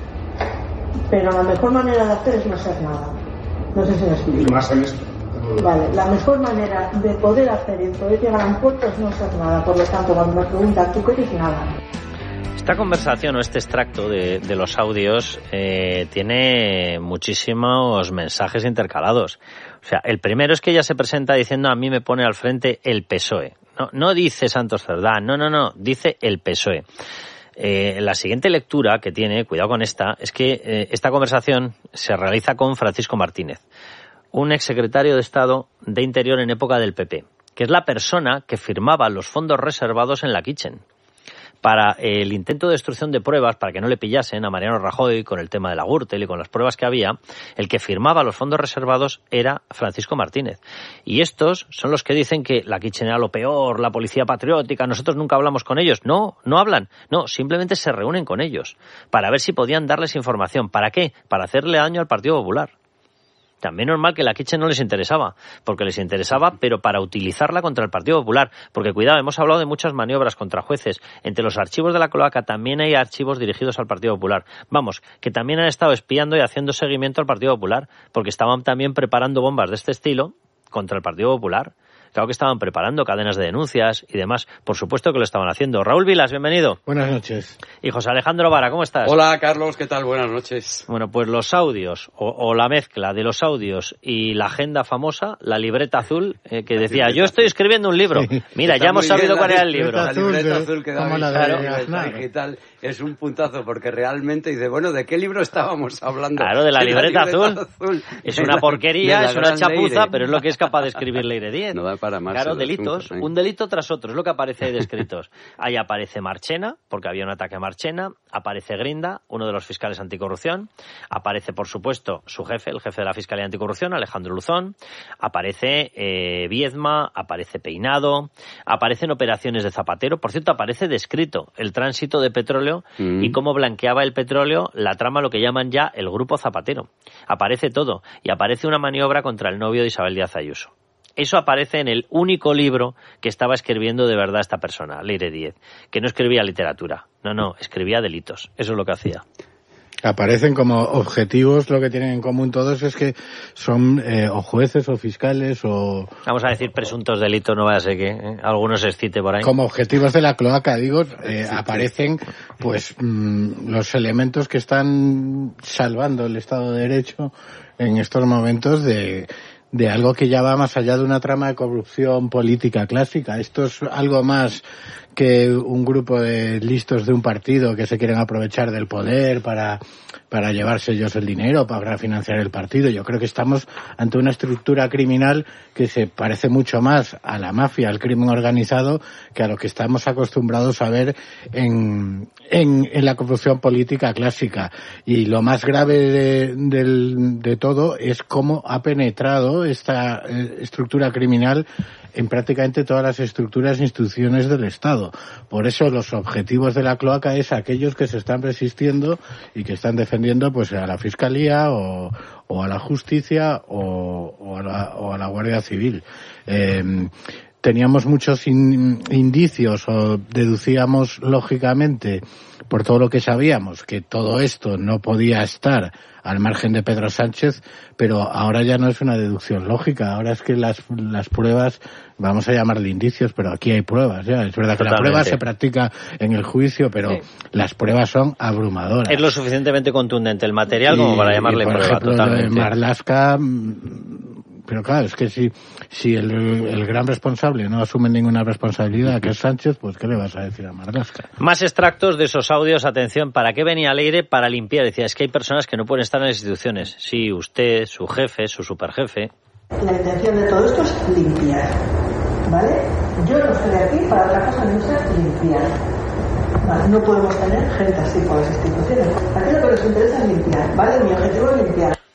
pero la mejor manera de hacer es no hacer nada. No sé si me explico. Y más en esto. Vale, la mejor manera de poder hacer y poder llegar a un puerto es no hacer nada. Por lo tanto, cuando me preguntan, ¿tú qué dices? Nada. Esta conversación o este extracto de, de los audios eh, tiene muchísimos mensajes intercalados. O sea, el primero es que ella se presenta diciendo a mí me pone al frente el P S O E. No, no dice Santos Cerdá, no, no, no, dice el P S O E. Eh, la siguiente lectura que tiene, cuidado con esta, es que eh, esta conversación se realiza con Francisco Martínez, un exsecretario de Estado de Interior en época del P P, que es la persona que firmaba los fondos reservados en la Kitchen para el intento de destrucción de pruebas, para que no le pillasen a Mariano Rajoy con el tema de la Gürtel y con las pruebas que había. El que firmaba los fondos reservados era Francisco Martínez. Y estos son los que dicen que la Kitchen era lo peor, la policía patriótica, nosotros nunca hablamos con ellos. No, no hablan. No, simplemente se reúnen con ellos para ver si podían darles información. ¿Para qué? Para hacerle daño al Partido Popular. También normal que la Kitchen no les interesaba, porque les interesaba, pero para utilizarla contra el Partido Popular. Porque, cuidado, hemos hablado de muchas maniobras contra jueces. Entre los archivos de la cloaca también hay archivos dirigidos al Partido Popular. Vamos, que también han estado espiando y haciendo seguimiento al Partido Popular, porque estaban también preparando bombas de este estilo contra el Partido Popular. Claro que estaban preparando cadenas de denuncias y demás. Por supuesto que lo estaban haciendo. Raúl Vilas, bienvenido. Buenas noches. Y José Alejandro Vara, ¿cómo estás? Hola, Carlos, ¿qué tal? Buenas noches. Bueno, pues los audios, o, o la mezcla de los audios y la agenda famosa, la libreta azul, eh, que decía, yo estoy escribiendo un libro. Sí. Mira, Está ya hemos sabido cuál era el libro. La libreta azul que da la de digital es un puntazo, porque realmente dice, bueno, ¿de qué libro estábamos hablando? Claro, de la, de libreta, la libreta azul. azul. Es una porquería, es una chapuza, Leire. Pero es lo que es capaz de escribir Leire Díez. No da para más. Claro, delitos, un delito tras otro, es lo que aparece ahí descritos. Ahí aparece Marchena, porque había un ataque a Marchena, aparece Grinda, uno de los fiscales anticorrupción, aparece, por supuesto, su jefe, el jefe de la Fiscalía Anticorrupción, Alejandro Luzón, aparece eh, Viedma, aparece Peinado, aparecen operaciones de Zapatero, por cierto, aparece descrito el tránsito de petróleo mm. y cómo blanqueaba el petróleo, la trama, lo que llaman ya el Grupo Zapatero. Aparece todo, y aparece una maniobra contra el novio de Isabel Díaz Ayuso. Eso aparece en el único libro que estaba escribiendo de verdad esta persona, Leire Díez, que no escribía literatura, no, no, escribía delitos, eso es lo que hacía. Aparecen como objetivos, lo que tienen en común todos es que son eh, o jueces o fiscales o... Vamos a decir presuntos delitos, no vaya a ser que ¿eh? algunos se excite por ahí. Como objetivos de la cloaca, digo, eh, sí, aparecen pues mmm, los elementos que están salvando el Estado de Derecho en estos momentos de... de algo que ya va más allá de una trama de corrupción política clásica. Esto es algo más que un grupo de listos de un partido que se quieren aprovechar del poder para, para llevarse ellos el dinero, para financiar el partido. Yo creo que estamos ante una estructura criminal que se parece mucho más a la mafia, al crimen organizado, que a lo que estamos acostumbrados a ver en, en, en la corrupción política clásica. Y lo más grave de, de, de todo es cómo ha penetrado esta eh, estructura criminal en prácticamente todas las estructuras e instituciones del Estado. Por eso los objetivos de la cloaca es aquellos que se están resistiendo y que están defendiendo pues a la Fiscalía o, o a la Justicia o, o, a, la, o a la Guardia Civil. Eh, teníamos muchos in, indicios o deducíamos lógicamente por todo lo que sabíamos que todo esto no podía estar al margen de Pedro Sánchez, pero ahora ya no es una deducción lógica, ahora es que las, las pruebas, vamos a llamarle indicios, pero aquí hay pruebas, ya. Es verdad que Totalmente. La prueba se practica en el juicio, pero sí. Las pruebas son abrumadoras. Es lo suficientemente contundente el material y, como para llamarle y por prueba. Ejemplo, totalmente. Marlaska, pero claro, es que si, si el, el gran responsable no asume ninguna responsabilidad, que es Sánchez, pues ¿qué le vas a decir a Marlaska? Más extractos de esos audios, atención, ¿para qué venía Leire? Para limpiar. Decía, es que hay personas que no pueden estar en las instituciones. Sí, usted, su jefe, su superjefe. La intención de todo esto es limpiar, ¿vale? Yo no estoy aquí para otra cosa, no es limpiar. Vale, no podemos tener gente así por las instituciones. Aquí lo que nos interesa es limpiar, ¿vale? Mi objetivo es limpiar.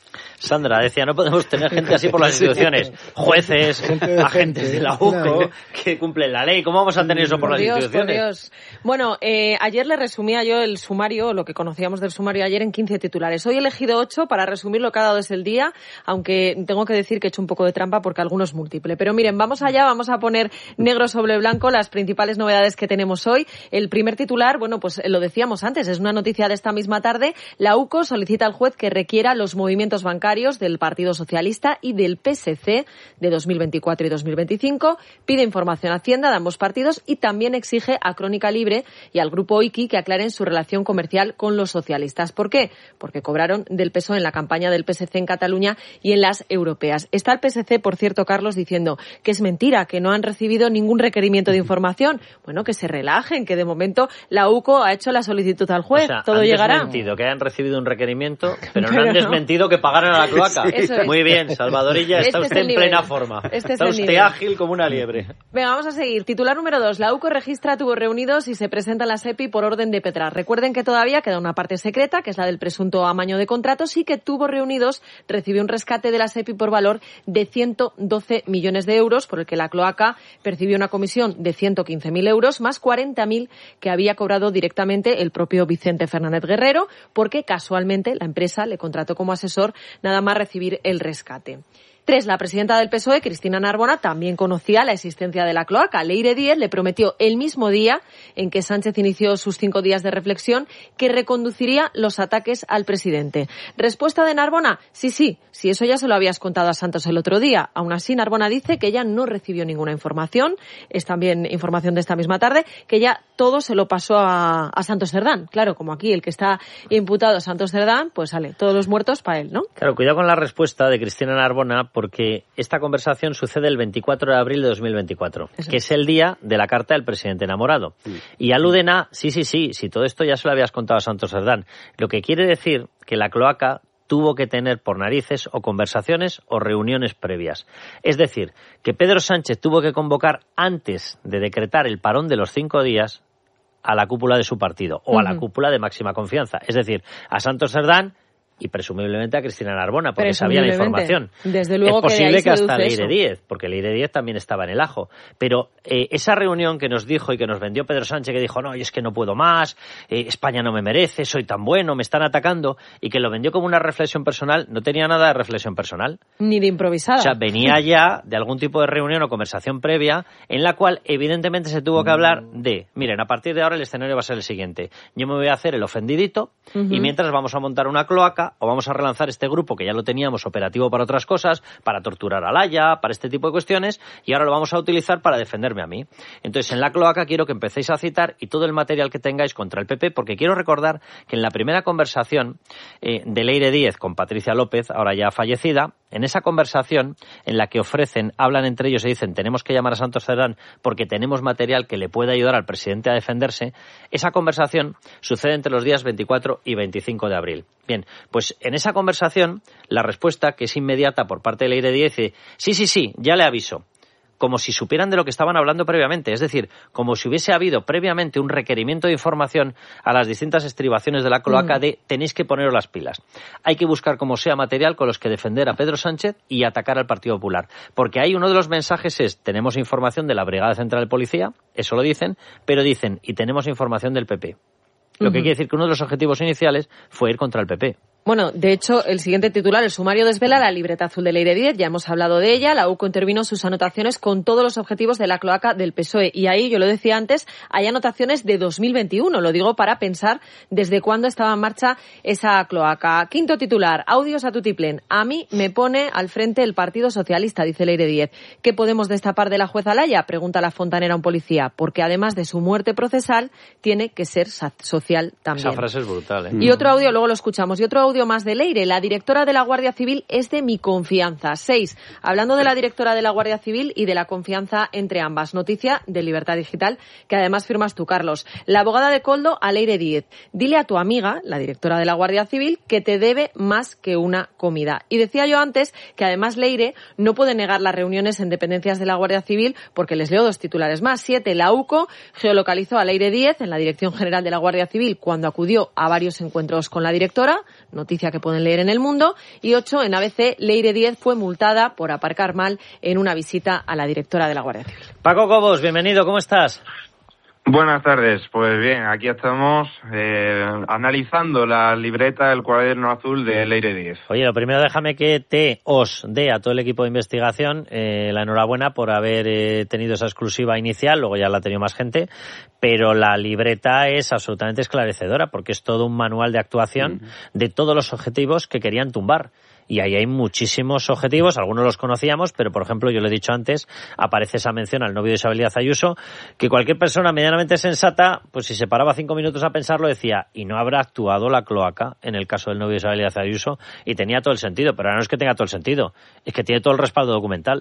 Sandra decía, no podemos tener gente así por las instituciones. Jueces, agentes de la U C O, que cumplen la ley. ¿Cómo vamos a tener eso por, por las Dios, instituciones? Por Dios. Bueno, eh, ayer le resumía yo el sumario, lo que conocíamos del sumario ayer, en quince titulares. Hoy he elegido ocho para resumir lo que ha dado desde el día, aunque tengo que decir que he hecho un poco de trampa porque alguno es múltiple. Pero miren, vamos allá, vamos a poner negro sobre blanco las principales novedades que tenemos hoy. El primer titular, bueno, pues lo decíamos antes, es una noticia de esta misma tarde. La U C O solicita al juez que requiera los movimientos bancarios del Partido Socialista y del P S C de dos mil veinticuatro y dos mil veinticinco, pide información a Hacienda de ambos partidos y también exige a Crónica Libre y al Grupo Oiki que aclaren su relación comercial con los socialistas. ¿Por qué? Porque cobraron del P S O E en la campaña del P S C en Cataluña y en las europeas. Está el P S C, por cierto, Carlos, diciendo que es mentira, que no han recibido ningún requerimiento de información. Bueno, que se relajen, que de momento la U C O ha hecho la solicitud al juez. O sea, todo han llegará. desmentido que hayan recibido un requerimiento, pero, pero no han no. desmentido que pagaran a la cloaca. Sí. Eso es. Muy bien, Salvadorilla, Este está usted en plena forma. Este está es usted nivel. ágil como una liebre. Venga, vamos a seguir. Titular número dos. La U C O registra tubos reunidos y se presenta en la SEPI por orden de Petrar. Recuerden que todavía queda una parte secreta, que es la del presunto amaño de contratos, y que Tubos Reunidos recibió un rescate de la SEPI por valor de ciento doce millones de euros, por el que la cloaca percibió una comisión de ciento quince mil euros, más cuarenta mil que había cobrado directamente el propio Vicente Fernández Guerrero, porque casualmente la empresa le contrató como asesor nada más recibir el rescate. Tres, la presidenta del P S O E, Cristina Narbona, también conocía la existencia de la cloaca. Leire Díez le prometió el mismo día en que Sánchez inició sus cinco días de reflexión que reconduciría los ataques al presidente. Respuesta de Narbona, sí, sí, sí, eso ya se lo habías contado a Santos el otro día. Aún así, Narbona dice que ella no recibió ninguna información, es también información de esta misma tarde, que ya todo se lo pasó a, a Santos Cerdán. Claro, como aquí el que está imputado a Santos Cerdán, pues sale, todos los muertos para él, ¿no? Claro, cuidado con la respuesta de Cristina Narbona, porque esta conversación sucede el veinticuatro de abril de dos mil veinticuatro, Eso. que es el día de la carta del presidente enamorado. Sí. Y aluden a, sí, sí, sí, si todo esto ya se lo habías contado a Santos Cerdán. Lo que quiere decir que la cloaca tuvo que tener por narices o conversaciones o reuniones previas. Es decir, que Pedro Sánchez tuvo que convocar antes de decretar el parón de los cinco días a la cúpula de su partido o uh-huh. a la cúpula de máxima confianza. Es decir, a Santos Cerdán y presumiblemente a Cristina Narbona, porque sabía la información. Desde luego es posible que, de ahí que hasta Leire eso. Díez, porque Leire Díez también estaba en el ajo. Pero eh, esa reunión que nos dijo y que nos vendió Pedro Sánchez, que dijo, no, yo es que no puedo más, eh, España no me merece, soy tan bueno, me están atacando, y que lo vendió como una reflexión personal, no tenía nada de reflexión personal. Ni de improvisada. O sea, venía ya de algún tipo de reunión o conversación previa en la cual evidentemente se tuvo que hablar de, miren, a partir de ahora el escenario va a ser el siguiente. Yo me voy a hacer el ofendidito uh-huh. y mientras vamos a montar una cloaca o vamos a relanzar este grupo que ya lo teníamos operativo para otras cosas, para torturar a Laya, para este tipo de cuestiones, y ahora lo vamos a utilizar para defenderme a mí. Entonces, en la cloaca quiero que empecéis a citar y todo el material que tengáis contra el P P, porque quiero recordar que en la primera conversación eh, de Leire Díez con Patricia López, ahora ya fallecida, en esa conversación en la que ofrecen, hablan entre ellos y dicen tenemos que llamar a Santos Cerdán porque tenemos material que le puede ayudar al presidente a defenderse, esa conversación sucede entre los días veinticuatro y veinticinco de abril. Bien, pues en esa conversación la respuesta, que es inmediata por parte de Leire Díez, dice sí, sí, sí, ya le aviso. Como si supieran de lo que estaban hablando previamente, es decir, como si hubiese habido previamente un requerimiento de información a las distintas estribaciones de la cloaca mm. de tenéis que poneros las pilas. Hay que buscar como sea material con los que defender a Pedro Sánchez y atacar al Partido Popular. Porque ahí uno de los mensajes es, tenemos información de la Brigada Central de Policía, eso lo dicen, pero dicen, y tenemos información del P P. Lo que uh-huh. quiere decir que uno de los objetivos iniciales fue ir contra el P P. Bueno, de hecho, el siguiente titular, el sumario desvela la libreta azul de Leire Díez, ya hemos hablado de ella, la U C O intervino sus anotaciones con todos los objetivos de la cloaca del P S O E, y ahí, yo lo decía antes, hay anotaciones de dos mil veintiuno, lo digo para pensar desde cuándo estaba en marcha esa cloaca. Quinto titular, audios a tutiplén, a mí me pone al frente el Partido Socialista, dice Leire Díez. ¿Qué podemos destapar de la jueza Laya?, pregunta la fontanera a un policía, porque además de su muerte procesal, tiene que ser social también. Esa frase es brutal, ¿eh? Y otro audio, luego lo escuchamos, y otro audio más de Leire, la directora de la Guardia Civil es de mi confianza. Seis, hablando de la directora de la Guardia Civil y de la confianza entre ambas. Noticia de Libertad Digital, que además firmas tú, Carlos. La abogada de Koldo a Leire Díez. Dile a tu amiga, la directora de la Guardia Civil, que te debe más que una comida. Y decía yo antes que además Leire no puede negar las reuniones en dependencias de la Guardia Civil, porque les leo dos titulares más. Siete, la U C O geolocalizó a Leire Díez en la Dirección General de la Guardia Civil cuando acudió a varios encuentros con la directora. No noticia que pueden leer en El Mundo. Y ocho, en A B C, Leire Díez fue multada por aparcar mal en una visita a la directora de la Guardia Civil. Paco Cobos, bienvenido, ¿cómo estás? Buenas tardes, pues bien, aquí estamos eh, analizando la libreta del cuaderno azul de Leire Díez. Oye, lo primero déjame que te os dé a todo el equipo de investigación eh, la enhorabuena por haber eh, tenido esa exclusiva inicial, luego ya la ha tenido más gente, pero la libreta es absolutamente esclarecedora porque es todo un manual de actuación mm. de todos los objetivos que querían tumbar. Y ahí hay muchísimos objetivos, algunos los conocíamos, pero por ejemplo, yo lo he dicho antes, aparece esa mención al novio de Isabel Díaz Ayuso, que cualquier persona medianamente sensata, pues si se paraba cinco minutos a pensarlo, decía, y no habrá actuado la cloaca en el caso del novio de Isabel Díaz Ayuso, y tenía todo el sentido, pero ahora no es que tenga todo el sentido, es que tiene todo el respaldo documental.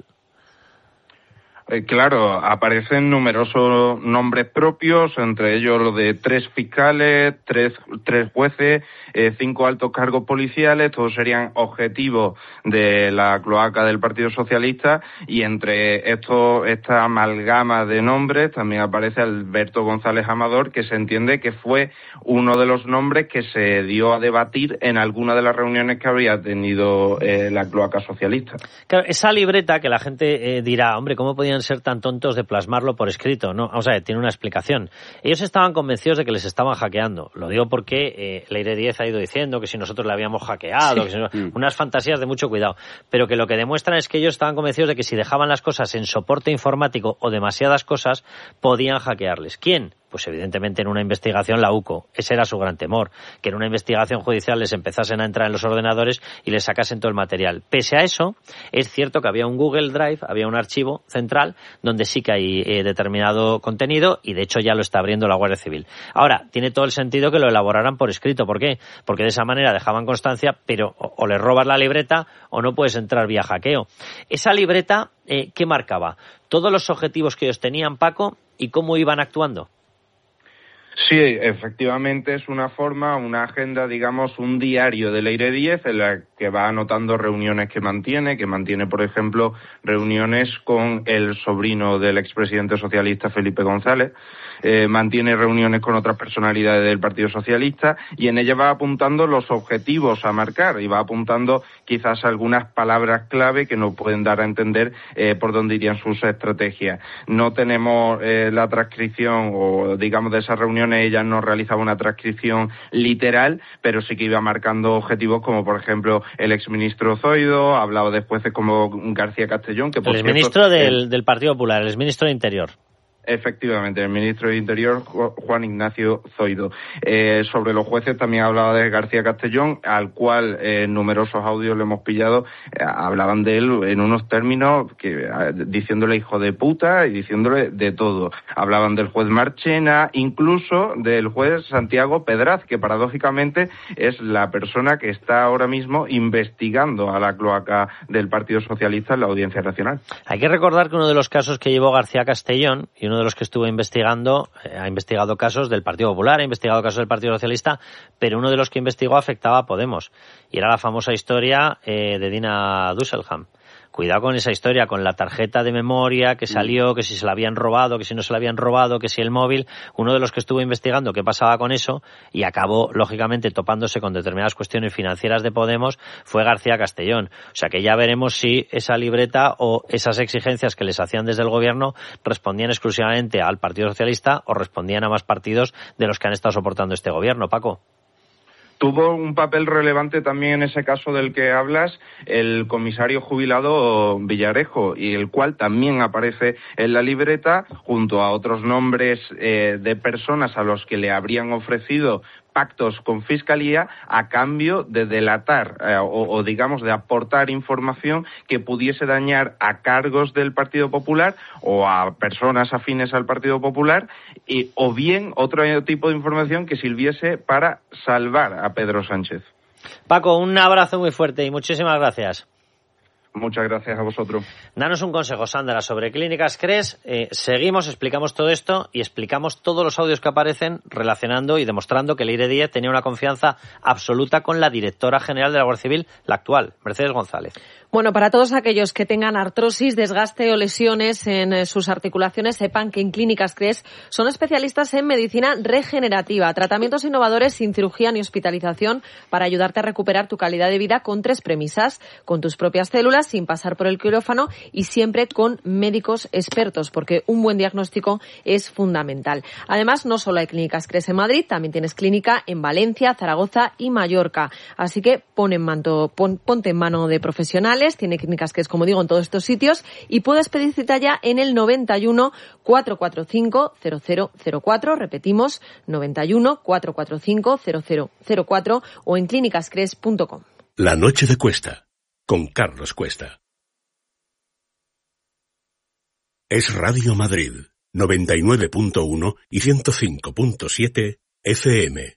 Eh, claro, aparecen numerosos nombres propios, entre ellos los de tres fiscales, tres, tres jueces, eh, cinco altos cargos policiales, todos serían objetivos de la cloaca del Partido Socialista, y entre estos, esta amalgama de nombres también aparece Alberto González Amador, que se entiende que fue uno de los nombres que se dio a debatir en alguna de las reuniones que habría tenido eh, la cloaca socialista. Claro, esa libreta que la gente eh, dirá, hombre, ¿cómo podían ser tan tontos de plasmarlo por escrito? No, vamos a ver, tiene una explicación. Ellos estaban convencidos de que les estaban hackeando. Lo digo porque eh, Leire Díez ha ido diciendo que si nosotros le habíamos hackeado, sí. que si no, mm. unas fantasías de mucho cuidado. Pero que lo que demuestran es que ellos estaban convencidos de que si dejaban las cosas en soporte informático o demasiadas cosas, podían hackearles. ¿Quién? Pues evidentemente en una investigación la U C O. Ese era su gran temor, que en una investigación judicial les empezasen a entrar en los ordenadores y les sacasen todo el material. Pese a eso, es cierto que había un Google Drive, había un archivo central donde sí que hay eh, determinado contenido y de hecho ya lo está abriendo la Guardia Civil. Ahora, tiene todo el sentido que lo elaboraran por escrito. ¿Por qué? Porque de esa manera dejaban constancia, pero o, o les robas la libreta o no puedes entrar vía hackeo. Esa libreta, eh, ¿qué marcaba? Todos los objetivos que ellos tenían, Paco, y cómo iban actuando. Sí, efectivamente es una forma, una agenda, digamos, un diario de Leire Díez en la que va anotando reuniones que mantiene, que mantiene, por ejemplo, reuniones con el sobrino del expresidente socialista Felipe González, eh, mantiene reuniones con otras personalidades del Partido Socialista y en ella va apuntando los objetivos a marcar y va apuntando quizás algunas palabras clave que nos pueden dar a entender eh, por dónde irían sus estrategias. No tenemos eh, la transcripción o, digamos, de esas reuniones. Ella no realizaba una transcripción literal, pero sí que iba marcando objetivos como, por ejemplo, el exministro Zoido, ha hablado después de como García Castellón, que por el cierto, exministro del, el, del Partido Popular, el exministro de Interior. Efectivamente, el ministro de Interior, Juan Ignacio Zoido. Eh, sobre los jueces también hablaba de García Castellón, al cual eh, en numerosos audios le hemos pillado, eh, hablaban de él en unos términos que eh, diciéndole hijo de puta y diciéndole de todo. Hablaban del juez Marchena, incluso del juez Santiago Pedraz, que paradójicamente es la persona que está ahora mismo investigando a la cloaca del Partido Socialista en la Audiencia Nacional. Hay que recordar que uno de los casos que llevó García Castellón, y uno de los que estuvo investigando, eh, ha investigado casos del Partido Popular, ha investigado casos del Partido Socialista, pero uno de los que investigó afectaba a Podemos. Y era la famosa historia eh, de Dina Dusselham. Cuidado con esa historia, con la tarjeta de memoria que salió, que si se la habían robado, que si no se la habían robado, que si el móvil. Uno de los que estuvo investigando qué pasaba con eso y acabó, lógicamente, topándose con determinadas cuestiones financieras de Podemos fue García Castellón. O sea que ya veremos si esa libreta o esas exigencias que les hacían desde el gobierno respondían exclusivamente al Partido Socialista o respondían a más partidos de los que han estado soportando este gobierno. Paco. Tuvo un papel relevante también en ese caso del que hablas el comisario jubilado Villarejo, y el cual también aparece en la libreta junto a otros nombres eh, de personas a los que le habrían ofrecido pactos con Fiscalía a cambio de delatar eh, o, o, digamos, de aportar información que pudiese dañar a cargos del Partido Popular o a personas afines al Partido Popular, y, o bien otro tipo de información que sirviese para salvar a Pedro Sánchez. Paco, un abrazo muy fuerte y muchísimas gracias. Muchas gracias a vosotros. Danos un consejo, Sandra, sobre Clínicas Cres. Eh, seguimos, explicamos todo esto y explicamos todos los audios que aparecen relacionando y demostrando que Leire Díez tenía una confianza absoluta con la directora general de la Guardia Civil, la actual, Mercedes González. Bueno, para todos aquellos que tengan artrosis, desgaste o lesiones en sus articulaciones, sepan que en Clínicas Cres son especialistas en medicina regenerativa, tratamientos innovadores sin cirugía ni hospitalización para ayudarte a recuperar tu calidad de vida con tres premisas, con tus propias células, sin pasar por el quirófano y siempre con médicos expertos, porque un buen diagnóstico es fundamental. Además, no solo hay Clínicas Cres en Madrid, también tienes clínica en Valencia, Zaragoza y Mallorca. Así que pon en manto, pon, ponte en mano de profesionales. Tiene Clínicas Cres, como digo, en todos estos sitios y puedes pedir cita ya en el noventa y uno, cuatrocientos cuarenta y cinco, cero cero cero cuatro, repetimos, noventa y uno, cuatrocientos cuarenta y cinco, cero cero cero cuatro o en clínicas cres punto com. La noche de Cuesta, con Carlos Cuesta. Es Radio Madrid, noventa y nueve punto uno y ciento cinco punto siete F M.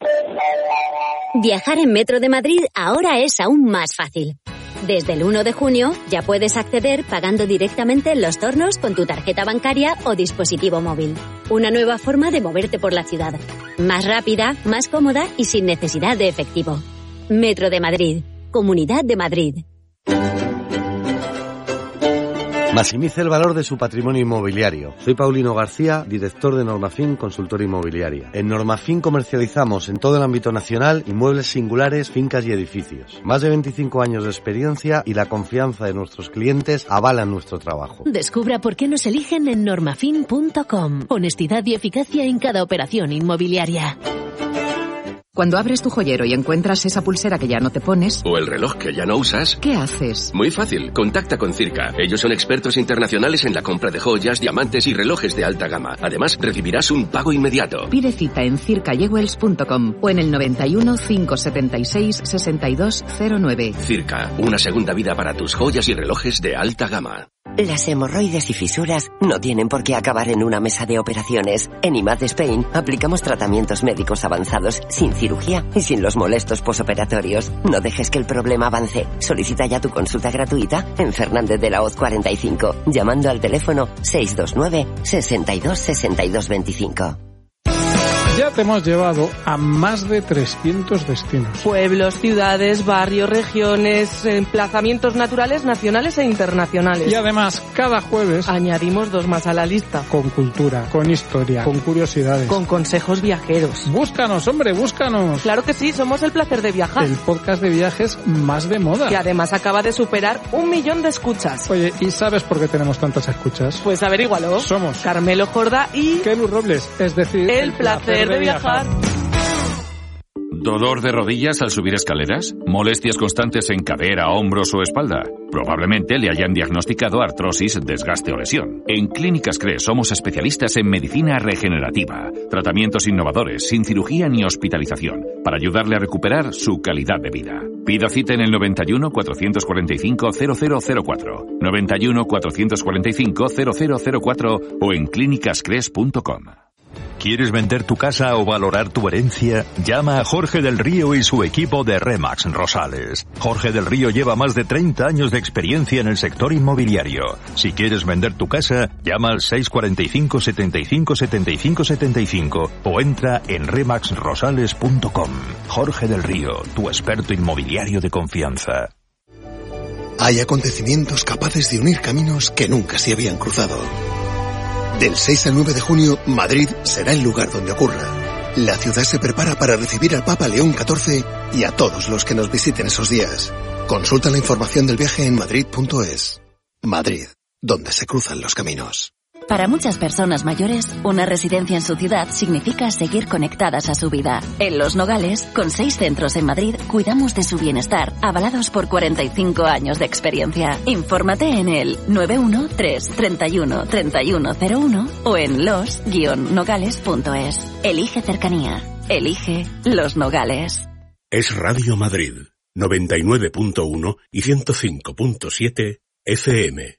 Viajar en Metro de Madrid ahora es aún más fácil. Desde el uno de junio ya puedes acceder pagando directamente en los tornos con tu tarjeta bancaria o dispositivo móvil. Una nueva forma de moverte por la ciudad. Más rápida, más cómoda y sin necesidad de efectivo. Metro de Madrid. Comunidad de Madrid. Maximice el valor de su patrimonio inmobiliario. Soy Paulino García, director de Normafin Consultora Inmobiliaria. En Normafin comercializamos en todo el ámbito nacional inmuebles singulares, fincas y edificios. Más de veinticinco años de experiencia y la confianza de nuestros clientes avalan nuestro trabajo. Descubra por qué nos eligen en normafin punto com. Honestidad y eficacia en cada operación inmobiliaria. Cuando abres tu joyero y encuentras esa pulsera que ya no te pones... O el reloj que ya no usas... ¿Qué haces? Muy fácil. Contacta con Circa. Ellos son expertos internacionales en la compra de joyas, diamantes y relojes de alta gama. Además, recibirás un pago inmediato. Pide cita en circa jewels punto com o en el noventa y uno, cinco setenta y seis, sesenta y dos cero nueve. Circa. Una segunda vida para tus joyas y relojes de alta gama. Las hemorroides y fisuras no tienen por qué acabar en una mesa de operaciones. En I M A D Spain aplicamos tratamientos médicos avanzados sin cirugía y sin los molestos posoperatorios. No dejes que el problema avance. Solicita ya tu consulta gratuita en Fernández de la Hoz cuarenta y cinco, llamando al teléfono seis dos nueve, sesenta y dos, sesenta y dos veinticinco. Ya te hemos llevado a más de trescientos destinos. Pueblos, ciudades, barrios, regiones, emplazamientos naturales, nacionales e internacionales. Y además, cada jueves añadimos dos más a la lista. Con cultura, con historia, con curiosidades. Con consejos viajeros. Búscanos, hombre, búscanos. Claro que sí, somos El Placer de Viajar. El podcast de viajes más de moda. Que además acaba de superar un millón de escuchas. Oye, ¿y sabes por qué tenemos tantas escuchas? Pues averígualo. Somos Carmelo Jorda y... Kelu Robles, es decir... El, el Placer de viajar. ¿Dolor de rodillas al subir escaleras? ¿Molestias constantes en cadera, hombros o espalda? Probablemente le hayan diagnosticado artrosis, desgaste o lesión. En Clínicas Cres somos especialistas en medicina regenerativa, tratamientos innovadores, sin cirugía ni hospitalización, para ayudarle a recuperar su calidad de vida. Pida cita en el noventa y uno, cuatrocientos cuarenta y cinco, cero cero cero cuatro, noventa y uno, cuatrocientos cuarenta y cinco, cero cero cero cuatro o en clínicas cres punto com. ¿Quieres vender tu casa o valorar tu herencia? Llama a Jorge del Río y su equipo de Remax Rosales. Jorge del Río lleva más de treinta años de experiencia en el sector inmobiliario. Si quieres vender tu casa, llama al seis cuarenta y cinco, setenta y cinco, setenta y cinco, setenta y cinco o entra en remax rosales punto com. Jorge del Río, tu experto inmobiliario de confianza. Hay acontecimientos capaces de unir caminos que nunca se habían cruzado. Del seis al nueve de junio, Madrid será el lugar donde ocurra. La ciudad se prepara para recibir al Papa León catorce y a todos los que nos visiten esos días. Consulta la información del viaje en madrid punto es. Madrid, donde se cruzan los caminos. Para muchas personas mayores, una residencia en su ciudad significa seguir conectadas a su vida. En Los Nogales, con seis centros en Madrid, cuidamos de su bienestar, avalados por cuarenta y cinco años de experiencia. Infórmate en el nueve uno tres, treinta y uno, treinta y uno cero uno o en los guion nogales punto es. Elige cercanía. Elige Los Nogales. Es Radio Madrid, noventa y nueve punto uno y ciento cinco punto siete F M.